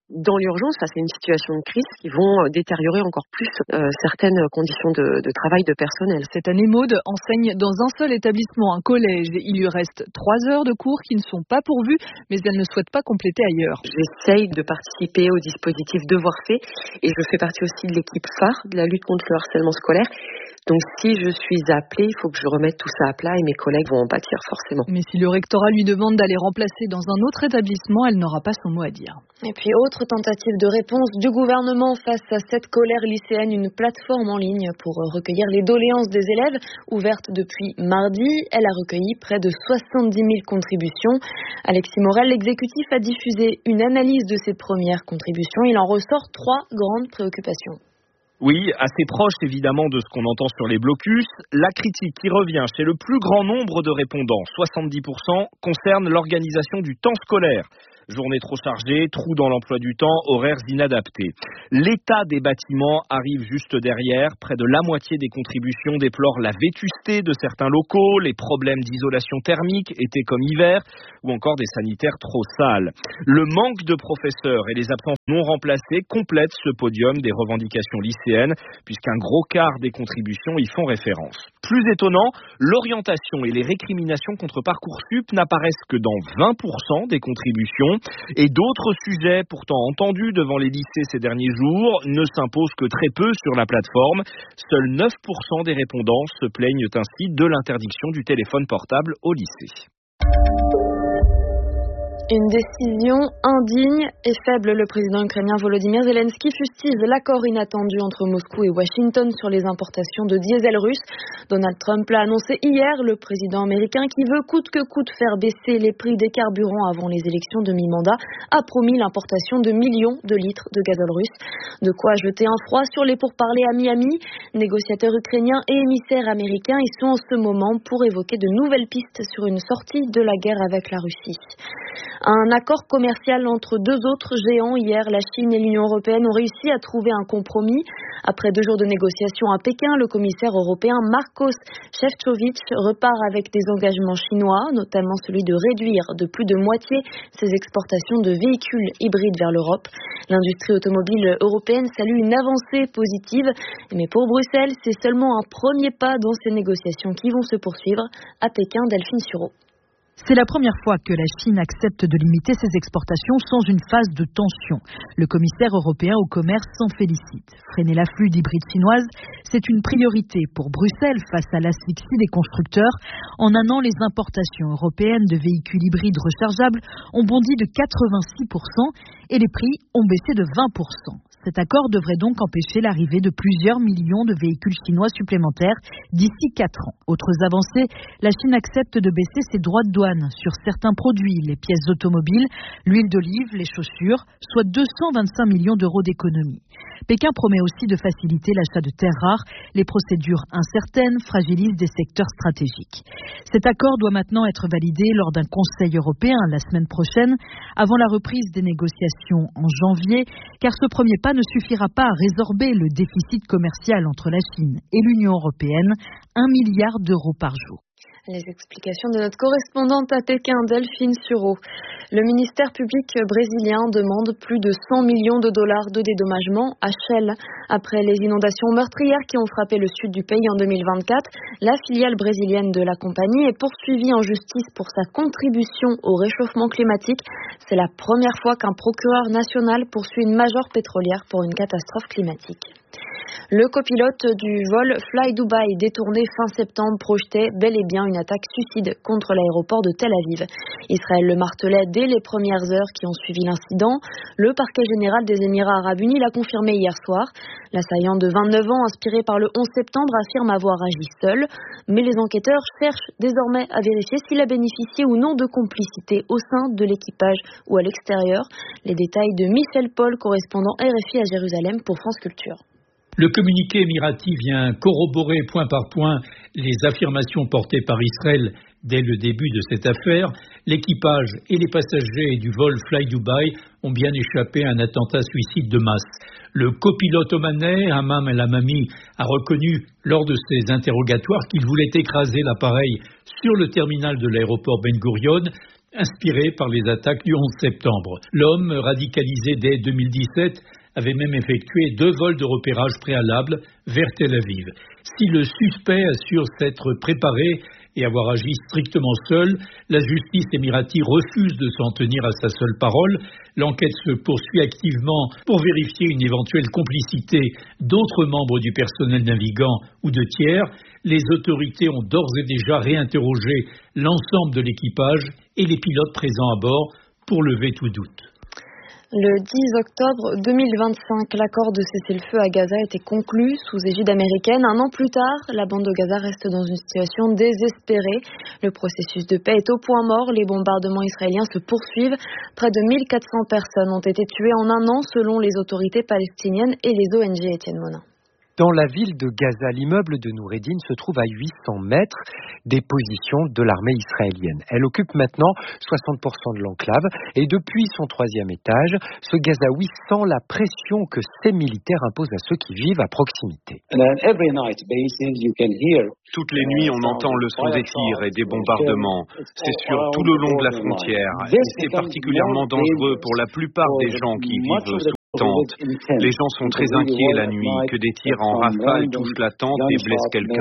[SPEAKER 14] dans l'urgence, face à une situation de crise, qui vont détériorer encore plus certaines conditions de travail de personnel.
[SPEAKER 3] Cette année, Maud enseigne dans un seul établissement, un collège. Il lui reste 3 heures de cours qui ne sont pas pourvues, mais elle ne souhaite pas compléter ailleurs.
[SPEAKER 14] J'essaye de participer au dispositif Devoirs faits et je fais partie aussi de l'équipe phare de la lutte contre le harcèlement scolaire. Donc si je suis appelée, il faut que je remette tout ça à plat et mes collègues vont en pâtir forcément.
[SPEAKER 3] Mais si le rectorat lui demande d'aller remplacer dans un autre établissement, elle n'aura pas son mot à dire.
[SPEAKER 1] Et puis autre tentative de réponse du gouvernement face à cette colère lycéenne, une plateforme en ligne pour recueillir les doléances des élèves, ouverte depuis mardi. Elle a recueilli près de 70 000 contributions. Alexis Morel, l'exécutif, a diffusé une analyse de ces premières contributions. Il en ressort 3 grandes préoccupations.
[SPEAKER 10] Oui, assez proche évidemment de ce qu'on entend sur les blocus. La critique qui revient chez le plus grand nombre de répondants, 70%, concerne l'organisation du temps scolaire. Journée trop chargée, trous dans l'emploi du temps, horaires inadaptés. L'état des bâtiments arrive juste derrière. Près de la moitié des contributions déplorent la vétusté de certains locaux, les problèmes d'isolation thermique, été comme hiver, ou encore des sanitaires trop sales. Le manque de professeurs et les absences non remplacées complètent ce podium des revendications lycéennes, puisqu'un gros quart des contributions y font référence. Plus étonnant, l'orientation et les récriminations contre Parcoursup n'apparaissent que dans 20% des contributions. Et d'autres sujets pourtant entendus devant les lycées ces derniers jours ne s'imposent que très peu sur la plateforme. Seuls 9% des répondants se plaignent ainsi de l'interdiction du téléphone portable au lycée.
[SPEAKER 1] Une décision indigne et faible. Le président ukrainien Volodymyr Zelensky fustige l'accord inattendu entre Moscou et Washington sur les importations de diesel russe. Donald Trump l'a annoncé hier. Le président américain, qui veut coûte que coûte faire baisser les prix des carburants avant les élections de mi-mandat, a promis l'importation de millions de litres de gazole russe. De quoi jeter un froid sur les pourparlers à Miami. Négociateurs ukrainiens et émissaires américains y sont en ce moment pour évoquer de nouvelles pistes sur une sortie de la guerre avec la Russie. Un accord commercial entre 2 autres géants hier. La Chine et l'Union européenne ont réussi à trouver un compromis. Après 2 jours de négociations à Pékin, le commissaire européen Marcos Šefčovič repart avec des engagements chinois, notamment celui de réduire de plus de moitié ses exportations de véhicules hybrides vers l'Europe. L'industrie automobile européenne salue une avancée positive, mais pour Bruxelles, c'est seulement un premier pas dans ces négociations qui vont se poursuivre. À Pékin, Delphine Sureau.
[SPEAKER 15] C'est la première fois que la Chine accepte de limiter ses exportations sans une phase de tension. Le commissaire européen au commerce s'en félicite. Freiner l'afflux d'hybrides chinoises, c'est une priorité pour Bruxelles face à l'asphyxie des constructeurs. En un an, les importations européennes de véhicules hybrides rechargeables ont bondi de 86% et les prix ont baissé de 20%. Cet accord devrait donc empêcher l'arrivée de plusieurs millions de véhicules chinois supplémentaires d'ici 4 ans. Autres avancées, la Chine accepte de baisser ses droits de douane sur certains produits, les pièces automobiles, l'huile d'olive, les chaussures, soit 225 millions d'euros d'économies. Pékin promet aussi de faciliter l'achat de terres rares. Les procédures incertaines fragilisent des secteurs stratégiques. Cet accord doit maintenant être validé lors d'un Conseil européen la semaine prochaine, avant la reprise des négociations en janvier, car ce premier pas ne suffira pas à résorber le déficit commercial entre la Chine et l'Union européenne, 1 milliard d'euros par jour.
[SPEAKER 1] Les explications de notre correspondante à Pékin, Delphine Sureau. Le ministère public brésilien demande plus de 100 millions de dollars de dédommagement à Shell. Après les inondations meurtrières qui ont frappé le sud du pays en 2024, la filiale brésilienne de la compagnie est poursuivie en justice pour sa contribution au réchauffement climatique. C'est la première fois qu'un procureur national poursuit une majeure pétrolière pour une catastrophe climatique. Le copilote du vol Fly Dubai détourné fin septembre projetait bel et bien une attaque suicide contre l'aéroport de Tel Aviv. Israël le martelait dès les premières heures qui ont suivi l'incident. Le parquet général des Émirats arabes unis l'a confirmé hier soir. L'assaillant de 29 ans, inspiré par le 11 septembre, affirme avoir agi seul. Mais les enquêteurs cherchent désormais à vérifier s'il a bénéficié ou non de complicité au sein de l'équipage ou à l'extérieur. Les détails de Michel Paul, correspondant RFI à Jérusalem pour France Culture.
[SPEAKER 16] Le communiqué émirati vient corroborer point par point les affirmations portées par Israël dès le début de cette affaire. L'équipage et les passagers du vol Fly Dubai ont bien échappé à un attentat suicide de masse. Le copilote omanais, Hammam El Hamami, a reconnu lors de ses interrogatoires qu'il voulait écraser l'appareil sur le terminal de l'aéroport Ben Gurion. inspiré par les attaques du 11 septembre. L'homme, radicalisé dès 2017, avait même effectué 2 vols de repérage préalables vers Tel Aviv. Si le suspect assure s'être préparé et avoir agi strictement seul, la justice émiratie refuse de s'en tenir à sa seule parole. L'enquête se poursuit activement pour vérifier une éventuelle complicité d'autres membres du personnel navigant ou de tiers. Les autorités ont d'ores et déjà réinterrogé l'ensemble de l'équipage et les pilotes présents à bord pour lever tout doute.
[SPEAKER 1] Le 10 octobre 2025, l'accord de cessez-le-feu à Gaza a été conclu sous égide américaine. Un an plus tard, la bande de Gaza reste dans une situation désespérée. Le processus de paix est au point mort. Les bombardements israéliens se poursuivent. Près de 1400 personnes ont été tuées en un an selon les autorités palestiniennes et les ONG. Étienne Monin.
[SPEAKER 17] Dans la ville de Gaza, l'immeuble de Noureddin se trouve à 800 mètres des positions de l'armée israélienne. Elle occupe maintenant 60% de l'enclave et depuis son 3e étage, ce Gazaoui sent la pression que ces militaires imposent à ceux qui vivent à proximité.
[SPEAKER 18] Toutes les nuits, on entend le son des tirs et des bombardements. C'est sur tout le long de la frontière. Et c'est particulièrement dangereux pour la plupart des gens qui vivent sous tente. Les gens sont très inquiets la nuit, que des tirs en rafale touchent la tente et blessent quelqu'un.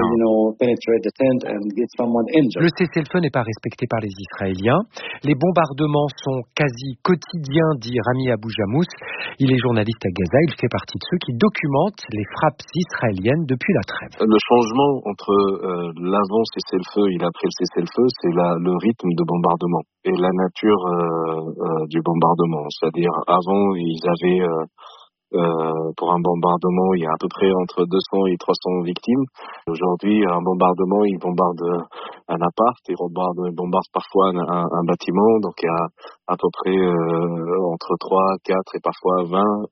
[SPEAKER 17] Le cessez-le-feu n'est pas respecté par les Israéliens. Les bombardements sont quasi quotidiens, dit Rami Abou Jamous. Il est journaliste à Gaza. Il fait partie de ceux qui documentent les frappes israéliennes depuis la trêve.
[SPEAKER 19] Le changement entre l'avant cessez-le-feu et l'après le cessez-le-feu, c'est le rythme de bombardement et la nature du bombardement. C'est-à-dire, avant, ils avaient pour un bombardement, il y a à peu près entre 200 et 300 victimes. Aujourd'hui, un bombardement, ils bombardent un appart, ils bombardent parfois un bâtiment, donc il y a à peu près entre 3, 4 et parfois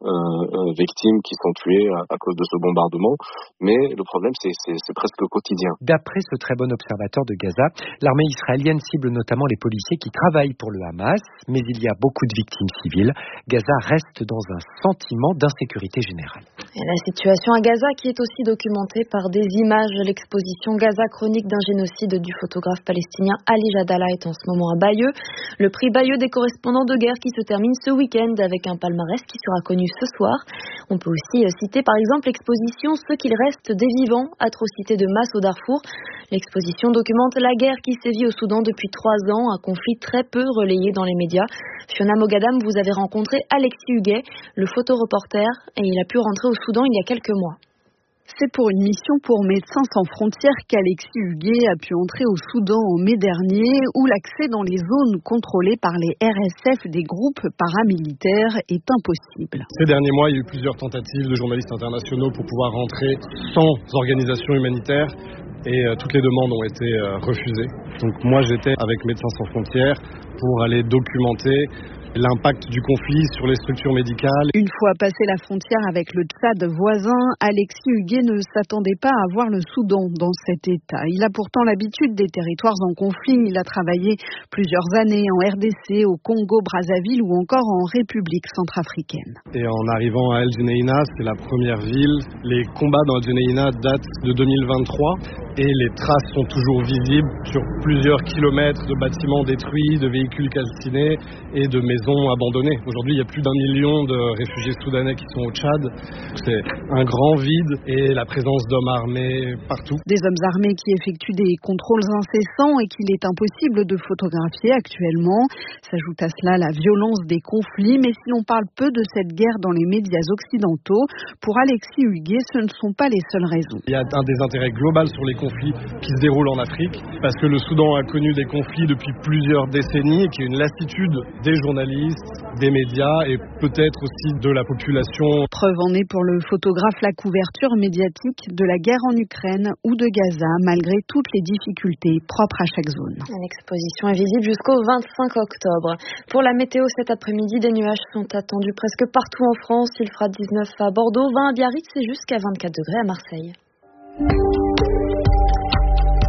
[SPEAKER 19] 20 victimes qui sont tuées à cause de ce bombardement. Mais le problème, c'est presque quotidien.
[SPEAKER 17] D'après ce très bon observateur de Gaza, l'armée israélienne cible notamment les policiers qui travaillent pour le Hamas, mais il y a beaucoup de victimes civiles. Gaza reste dans un sentiment d'insécurité générale.
[SPEAKER 1] Et la situation à Gaza qui est aussi documentée par des images. L'exposition Gaza chronique d'un génocide du photographe palestinien Ali Jadala est en ce moment à Bayeux. Le prix Bayeux des correspondants de guerre qui se termine ce week-end avec un palmarès qui sera connu ce soir. On peut aussi citer par exemple l'exposition Ce qu'il reste des vivants, atrocités de masse au Darfour. L'exposition documente la guerre qui sévit au Soudan depuis 3 ans, un conflit très peu relayé dans les médias. Fiona Mogadam, vous avez rencontré Alexis Huguet, le photoreporter, et il a pu rentrer au Soudan il y a quelques mois.
[SPEAKER 20] C'est pour une mission pour Médecins sans frontières qu'Alexis Huguet a pu entrer au Soudan en mai dernier, où l'accès dans les zones contrôlées par les RSF des groupes paramilitaires est impossible.
[SPEAKER 11] Ces derniers mois, il y a eu plusieurs tentatives de journalistes internationaux pour pouvoir rentrer sans organisation humanitaire. Et toutes les demandes ont été refusées. Donc moi j'étais avec Médecins sans frontières pour aller documenter l'impact du conflit sur les structures médicales.
[SPEAKER 20] Une fois passé la frontière avec le Tchad voisin, Alexis Huguet ne s'attendait pas à voir le Soudan dans cet état. Il a pourtant l'habitude des territoires en conflit. Il a travaillé plusieurs années en RDC, au Congo, Brazzaville ou encore en République centrafricaine.
[SPEAKER 11] Et en arrivant à El Geneina, c'est la première ville. Les combats dans El Geneina datent de 2023 et les traces sont toujours visibles sur plusieurs kilomètres de bâtiments détruits, de véhicules calcinés et de maisons abandonnées. Aujourd'hui, il y a plus d'1 million de réfugiés soudanais qui sont au Tchad. C'est un grand vide et la présence d'hommes armés partout.
[SPEAKER 20] Des hommes armés qui effectuent des contrôles incessants et qu'il est impossible de photographier actuellement. S'ajoute à cela la violence des conflits, mais si l'on parle peu de cette guerre dans les médias occidentaux, pour Alexis Huguet, ce ne sont pas les seules raisons.
[SPEAKER 11] Il y a un désintérêt global sur les conflits qui se déroulent en Afrique, parce que le Soudan a connu des conflits depuis plusieurs décennies et qu'il y a une lassitude des journalistes, des médias et peut-être aussi de la population.
[SPEAKER 20] Preuve en est pour le photographe la couverture médiatique de la guerre en Ukraine ou de Gaza, malgré toutes les difficultés propres à chaque zone.
[SPEAKER 1] L'exposition est visible jusqu'au 25 octobre. Pour la météo cet après-midi, des nuages sont attendus presque partout en France. Il fera 19 à Bordeaux, 20 à Biarritz et jusqu'à 24 degrés à Marseille.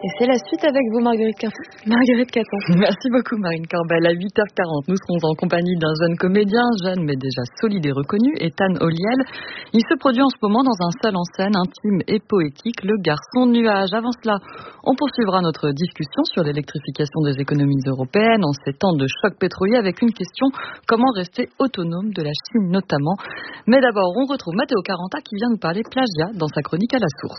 [SPEAKER 1] Et c'est la suite avec vous, Marguerite Caton.
[SPEAKER 2] Merci beaucoup, Marine Corbel. À 8h40, nous serons en compagnie d'un jeune comédien, jeune mais déjà solide et reconnu, Ethan Olliel. Il se produit en ce moment dans un seul en scène, intime et poétique, Le Garçon Nuage. Avant cela, on poursuivra notre discussion sur l'électrification des économies européennes en ces temps de choc pétrolier avec une question: comment rester autonome de la Chine notamment. Mais d'abord, on retrouve Matteo Caranta qui vient nous parler plagiat dans sa chronique à la source.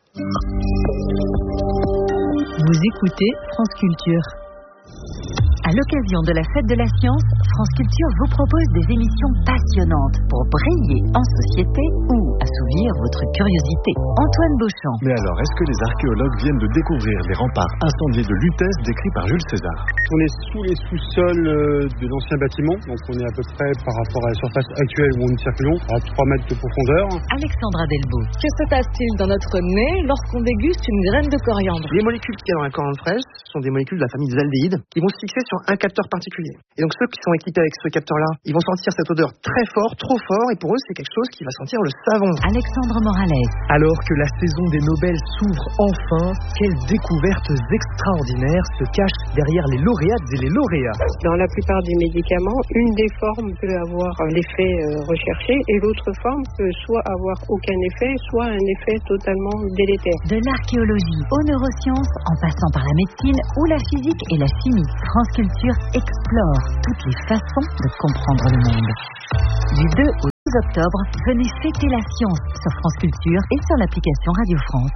[SPEAKER 15] Vous écoutez France Culture. À l'occasion de la Fête de la Science, France Culture vous propose des émissions passionnantes pour briller en société ou assouvir votre curiosité. Antoine Beauchamp.
[SPEAKER 21] Mais alors, est-ce que les archéologues viennent de découvrir les remparts incendiés de Lutèce décrits par Jules César?
[SPEAKER 11] On est sous les sous-sols de l'ancien bâtiment, donc on est à peu près par rapport à la surface actuelle où nous circulons à 3 mètres de profondeur.
[SPEAKER 15] Alexandra Delbo.
[SPEAKER 22] Que se passe-t-il dans notre nez lorsqu'on déguste une graine de coriandre?
[SPEAKER 23] Les molécules qu'il y a dans la coriandre fraîche sont des molécules de la famille des aldéhydes qui vont se fixer sur un capteur particulier. Et donc ceux qui sont équipés avec ce capteur-là, ils vont sentir cette odeur très fort, trop fort, et pour eux c'est quelque chose qui va sentir le savon.
[SPEAKER 15] Alexandre Morales.
[SPEAKER 24] Alors que la saison des Nobel s'ouvre enfin, quelles découvertes extraordinaires se cachent derrière les lauréates et les lauréats?
[SPEAKER 25] Dans la plupart des médicaments, une des formes peut avoir l'effet recherché et l'autre forme peut soit avoir aucun effet, soit un effet totalement délétère.
[SPEAKER 15] De l'archéologie aux neurosciences, en passant par la médecine ou la physique et la chimie, France Culture explore toutes les façons de comprendre le monde. Du 2 au 12 octobre, venez fêter la science sur France Culture et sur l'application Radio France.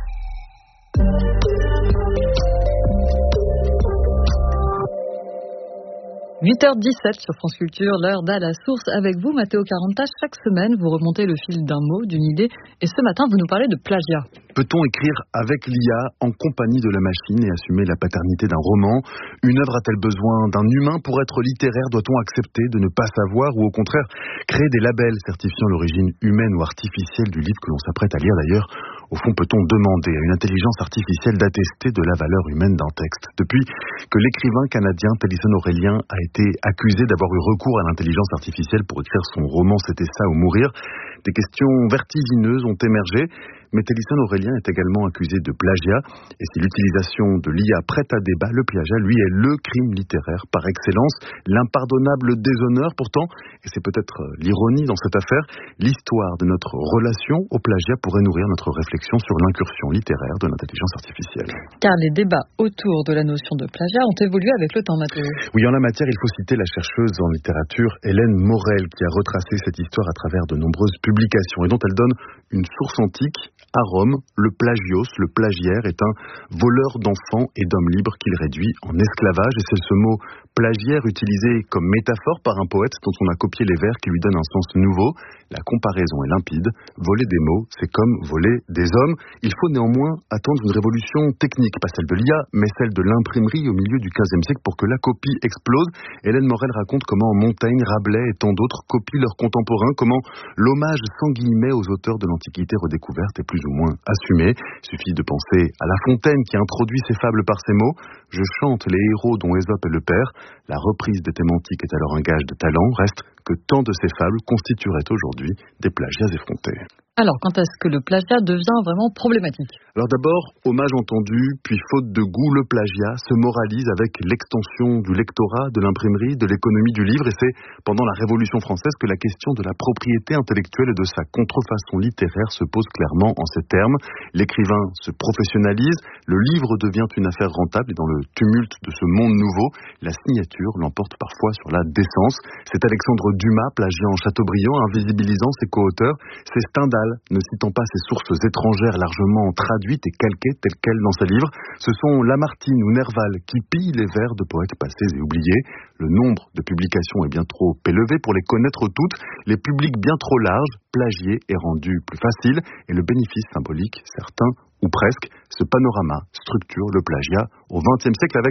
[SPEAKER 2] 8h17 sur France Culture, l'heure d'à la source avec vous, Matteo Caranta. Chaque semaine, vous remontez le fil d'un mot, d'une idée, et ce matin, vous nous parlez de plagiat.
[SPEAKER 26] Peut-on écrire avec l'IA en compagnie de la machine et assumer la paternité d'un roman? Une œuvre a-t-elle besoin d'un humain pour être littéraire? Doit-on accepter de ne pas savoir ou au contraire créer des labels certifiant l'origine humaine ou artificielle du livre que l'on s'apprête à lire d'ailleurs? Au fond, peut-on demander à une intelligence artificielle d'attester de la valeur humaine d'un texte? Depuis que l'écrivain canadien Tennyson Aurélien a été accusé d'avoir eu recours à l'intelligence artificielle pour écrire son roman C'était ça ou mourir, des questions vertigineuses ont émergé. Mais Tennyson Aurélien est également accusé de plagiat. Et si l'utilisation de l'IA prête à débat, le plagiat, lui, est le crime littéraire par excellence, l'impardonnable déshonneur. Pourtant, et c'est peut-être l'ironie dans cette affaire, l'histoire de notre relation au plagiat pourrait nourrir notre réflexion sur l'incursion littéraire de l'intelligence artificielle.
[SPEAKER 2] Car les débats autour de la notion de plagiat ont évolué avec le temps, Mathieu.
[SPEAKER 26] Oui, en la matière, il faut citer la chercheuse en littérature Hélène Morel, qui a retracé cette histoire à travers de nombreuses publications et dont elle donne une source antique. À Rome, le plagios, le plagiaire, est un voleur d'enfants et d'hommes libres qu'il réduit en esclavage. Et c'est ce mot plagiaire utilisé comme métaphore par un poète dont on a copié les vers qui lui donne un sens nouveau. La comparaison est limpide. Voler des mots, c'est comme voler des hommes. Il faut néanmoins attendre une révolution technique, pas celle de l'IA, mais celle de l'imprimerie au milieu du XVe siècle pour que la copie explose. Hélène Morel raconte comment Montaigne, Rabelais et tant d'autres copient leurs contemporains, comment l'hommage sans guillemets aux auteurs de l'Antiquité redécouverte est plus ou moins assumé. Il suffit de penser à La Fontaine qui introduit ses fables par ces mots. Je chante les héros dont Ésope est le père. La reprise de Thémantique est alors un gage de talent. Reste que tant de ces fables constitueraient aujourd'hui des plagiats effrontés.
[SPEAKER 2] Alors, quand est-ce que le plagiat devient vraiment problématique?
[SPEAKER 26] Alors d'abord, hommage entendu, puis faute de goût, le plagiat se moralise avec l'extension du lectorat, de l'imprimerie, de l'économie du livre. Et c'est pendant la Révolution française que la question de la propriété intellectuelle et de sa contrefaçon littéraire se pose clairement en ces termes. L'écrivain se professionnalise, le livre devient une affaire rentable et dans le tumulte de ce monde nouveau, la signature l'emporte parfois sur la décence. C'est Alexandre Dumas, plagiant en Chateaubriand, invisibilisant ses co-auteurs. C'est Stendhal, ne citant pas ses sources étrangères largement traduites et calquées telles quelles dans ses livres. Ce sont Lamartine ou Nerval qui pillent les vers de poètes passés et oubliés. Le nombre de publications est bien trop élevé pour les connaître toutes. Les publics bien trop larges, plagiés est rendu plus facile et le bénéfice symbolique certain ou presque. Ce panorama structure le plagiat au XXe siècle avec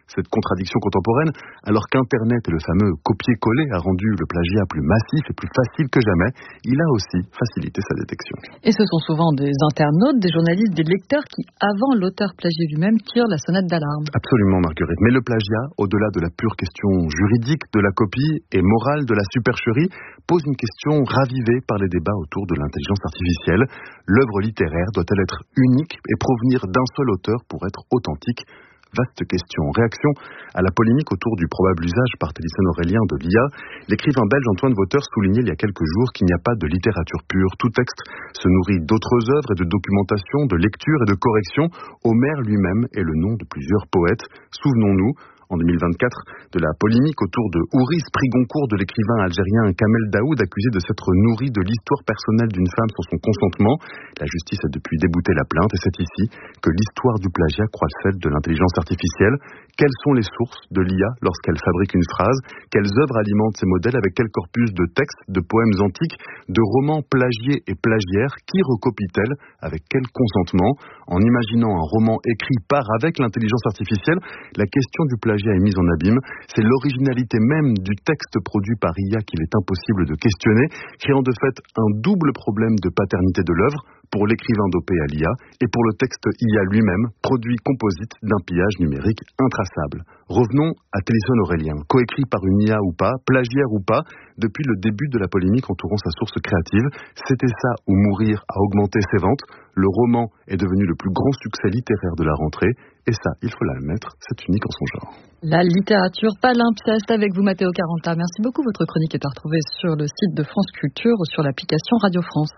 [SPEAKER 26] cette contradiction contemporaine, alors qu'Internet et le fameux copier-coller a rendu le plagiat plus massif et plus facile que jamais, il a aussi facilité sa détection.
[SPEAKER 2] Et ce sont souvent des internautes, des journalistes, des lecteurs qui, avant l'auteur plagié lui-même, tirent la sonnette d'alarme.
[SPEAKER 26] Absolument, Marguerite. Mais le plagiat, au-delà de la pure question juridique de la copie et morale de la supercherie, pose une question ravivée par les débats autour de l'intelligence artificielle. L'œuvre littéraire doit-elle être unique et provenir d'un seul auteur pour être authentique ? Vaste question. Réaction à la polémique autour du probable usage par Téléphone Aurélien de l'IA, l'écrivain belge Antoine Vauteur soulignait il y a quelques jours qu'il n'y a pas de littérature pure. Tout texte se nourrit d'autres œuvres et de documentation, de lecture et de correction. Homère lui-même est le nom de plusieurs poètes. Souvenons-nous, en 2024, de la polémique autour de Ouris, prix Goncourt de l'écrivain algérien Kamel Daoud, accusé de s'être nourri de l'histoire personnelle d'une femme sans son consentement. La justice a depuis débouté la plainte et c'est ici que l'histoire du plagiat croise celle de l'intelligence artificielle. Quelles sont les sources de l'IA lorsqu'elle fabrique une phrase ? Quelles œuvres alimentent ces modèles ? Avec quel corpus de textes, de poèmes antiques, de romans plagiés et plagiaires ? Qui recopie-t-elle ? Avec quel consentement ? En imaginant un roman écrit par avec l'intelligence artificielle, la question du plagiat est mise en abîme. C'est l'originalité même du texte produit par IA qu'il est impossible de questionner, créant de fait un double problème de paternité de l'œuvre pour l'écrivain dopé à l'IA et pour le texte IA lui-même, produit composite d'un pillage numérique intraçable. Revenons à Téléphone Aurélien. Coécrit par une IA ou pas, plagiaire ou pas, depuis le début de la polémique entourant sa source créative, c'était ça ou mourir à augmenter ses ventes. Le roman est devenu le plus grand succès littéraire de la rentrée. Et ça, il faut l'admettre, c'est unique en son genre.
[SPEAKER 2] La littérature palimpseste avec vous, Matteo Caranta. Merci beaucoup. Votre chronique est à retrouver sur le site de France Culture ou sur l'application Radio France.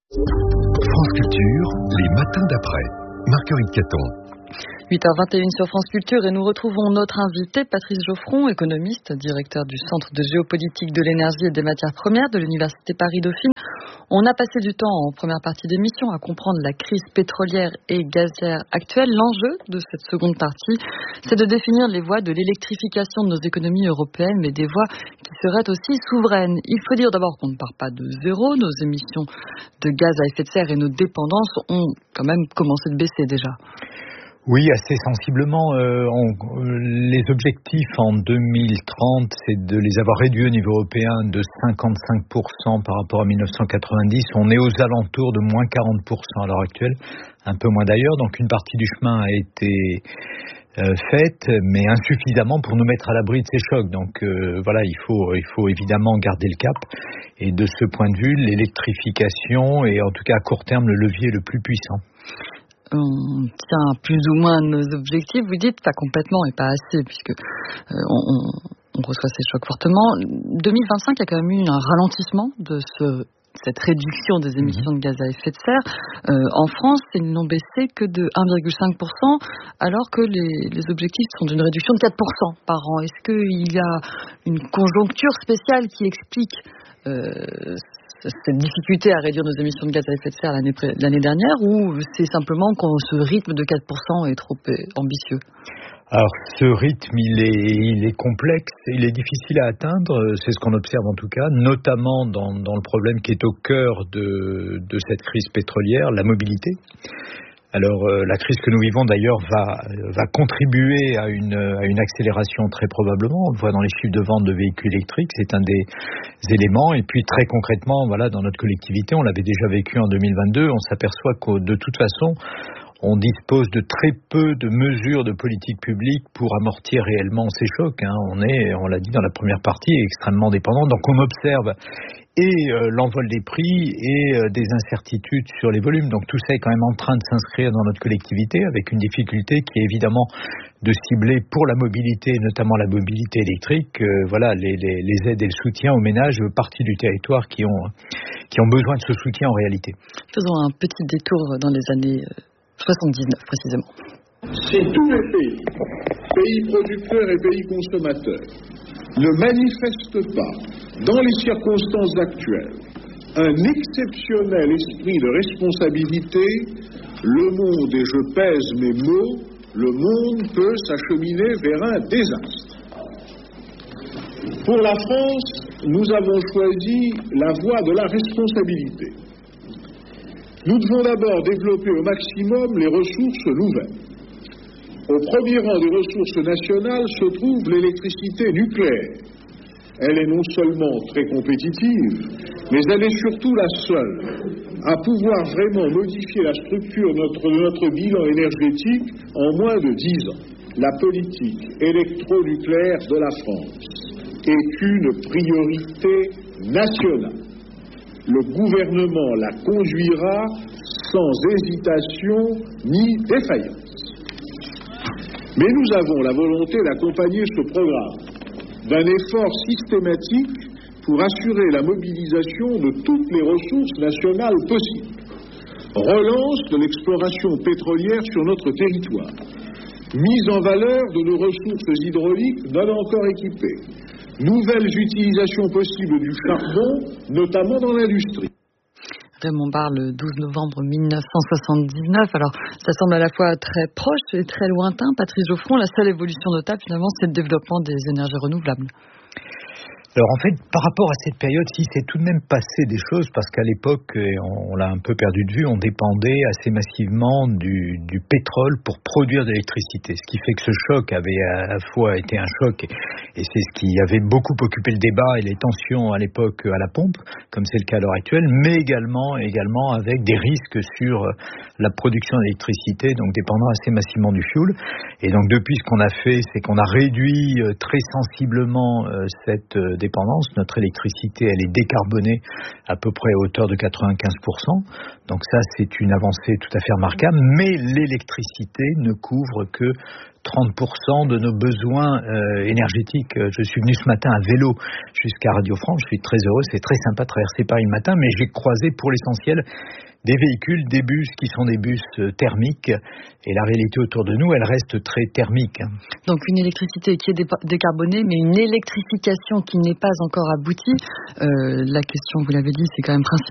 [SPEAKER 21] France Culture, les matins d'après. Marguerite Caton.
[SPEAKER 2] 8h21 sur France Culture et nous retrouvons notre invité Patrice Geoffron, économiste, directeur du Centre de géopolitique de l'énergie et des matières premières de l'Université Paris-Dauphine. On a passé du temps en première partie d'émission à comprendre la crise pétrolière et gazière actuelle. L'enjeu de cette seconde partie, c'est de définir les voies de l'électrification de nos économies européennes, mais des voies qui seraient aussi souveraines. Il faut dire d'abord qu'on ne part pas de zéro. Nos émissions de gaz à effet de serre et nos dépendances ont quand même commencé de baisser déjà.
[SPEAKER 16] Oui, assez sensiblement. Les objectifs en 2030, c'est de les avoir réduits au niveau européen de 55% par rapport à 1990. On est aux alentours de moins 40% à l'heure actuelle, un peu moins d'ailleurs. Donc une partie du chemin a été faite, mais insuffisamment pour nous mettre à l'abri de ces chocs. Donc voilà, il faut évidemment garder le cap. Et de ce point de vue, l'électrification est en tout cas à court terme le levier le plus puissant.
[SPEAKER 2] On tient plus ou moins nos objectifs, vous dites, pas complètement et pas assez, puisque on reçoit ces chocs fortement. 2025, il y a quand même eu un ralentissement de cette réduction des émissions de gaz à effet de serre. En France, ils n'ont baissé que de 1,5%, alors que les objectifs sont d'une réduction de 4% par an. Est-ce qu'il y a une conjoncture spéciale qui explique cette difficulté à réduire nos émissions de gaz à effet de serre l'année dernière, ou c'est simplement que ce rythme de 4% est trop ambitieux ?
[SPEAKER 16] Alors, ce rythme, il est complexe, il est difficile à atteindre, c'est ce qu'on observe en tout cas, notamment dans le problème qui est au cœur de cette crise pétrolière, la mobilité. Alors la crise que nous vivons d'ailleurs va contribuer à une accélération très probablement. On le voit dans les chiffres de vente de véhicules électriques, c'est un des éléments. Et puis très concrètement, voilà, dans notre collectivité, on l'avait déjà vécu en 2022, on s'aperçoit que de toute façon, on dispose de très peu de mesures de politique publique pour amortir réellement ces chocs. On l'a dit dans la première partie, extrêmement dépendant. Donc on observe l'envol des prix et des incertitudes sur les volumes. Donc tout ça est quand même en train de s'inscrire dans notre collectivité avec une difficulté qui est évidemment de cibler pour la mobilité, notamment la mobilité électrique, les aides et le soutien aux ménages, parties du territoire qui ont besoin de ce soutien en réalité.
[SPEAKER 2] Faisons un petit détour dans les années 79 précisément.
[SPEAKER 4] Si tous les pays producteurs et pays consommateurs, ne manifestent pas, dans les circonstances actuelles, un exceptionnel esprit de responsabilité, le monde, et je pèse mes mots, le monde peut s'acheminer vers un désastre. Pour la France, nous avons choisi la voie de la responsabilité. Nous devons d'abord développer au maximum les ressources nouvelles. Au premier rang des ressources nationales se trouve l'électricité nucléaire. Elle est non seulement très compétitive, mais elle est surtout la seule à pouvoir vraiment modifier la structure de notre bilan énergétique en moins de 10 ans. La politique électronucléaire de la France est une priorité nationale. Le gouvernement la conduira sans hésitation ni défaillance. Mais nous avons la volonté d'accompagner ce programme d'un effort systématique pour assurer la mobilisation de toutes les ressources nationales possibles. Relance de l'exploration pétrolière sur notre territoire. Mise en valeur de nos ressources hydrauliques non encore équipées. Nouvelles utilisations possibles du charbon, notamment dans l'industrie.
[SPEAKER 2] Raymond Barre, le 12 novembre 1979. Alors, ça semble à la fois très proche et très lointain. Patrice Geoffron, la seule évolution notable, finalement, c'est le développement des énergies renouvelables.
[SPEAKER 5] Alors en fait, par rapport à cette période, si c'est tout de même passé des choses, parce qu'à l'époque, on l'a un peu perdu de vue, on dépendait assez massivement du pétrole pour produire de l'électricité. Ce qui fait que ce choc avait à la fois été un choc, et c'est ce qui avait beaucoup occupé le débat et les tensions à l'époque à la pompe, comme c'est le cas à l'heure actuelle, mais également avec des risques sur la production d'électricité, donc dépendant assez massivement du fioul. Et donc depuis, ce qu'on a fait, c'est qu'on a réduit très sensiblement cette dépendance. Notre électricité, elle est décarbonée à peu près à hauteur de 95%. Donc ça, c'est une avancée tout à fait remarquable. Mais l'électricité ne couvre que 30% de nos besoins énergétiques. Je suis venu ce matin à vélo jusqu'à Radio France. Je suis très heureux. C'est très sympa de traverser Paris le matin. Mais j'ai croisé pour l'essentiel des véhicules, des bus qui sont des bus thermiques. Et la réalité autour de nous, elle reste très thermique.
[SPEAKER 2] Donc une électricité qui est décarbonée, mais une électrification qui n'est pas encore aboutie. La question, vous l'avez dit, c'est quand même principalement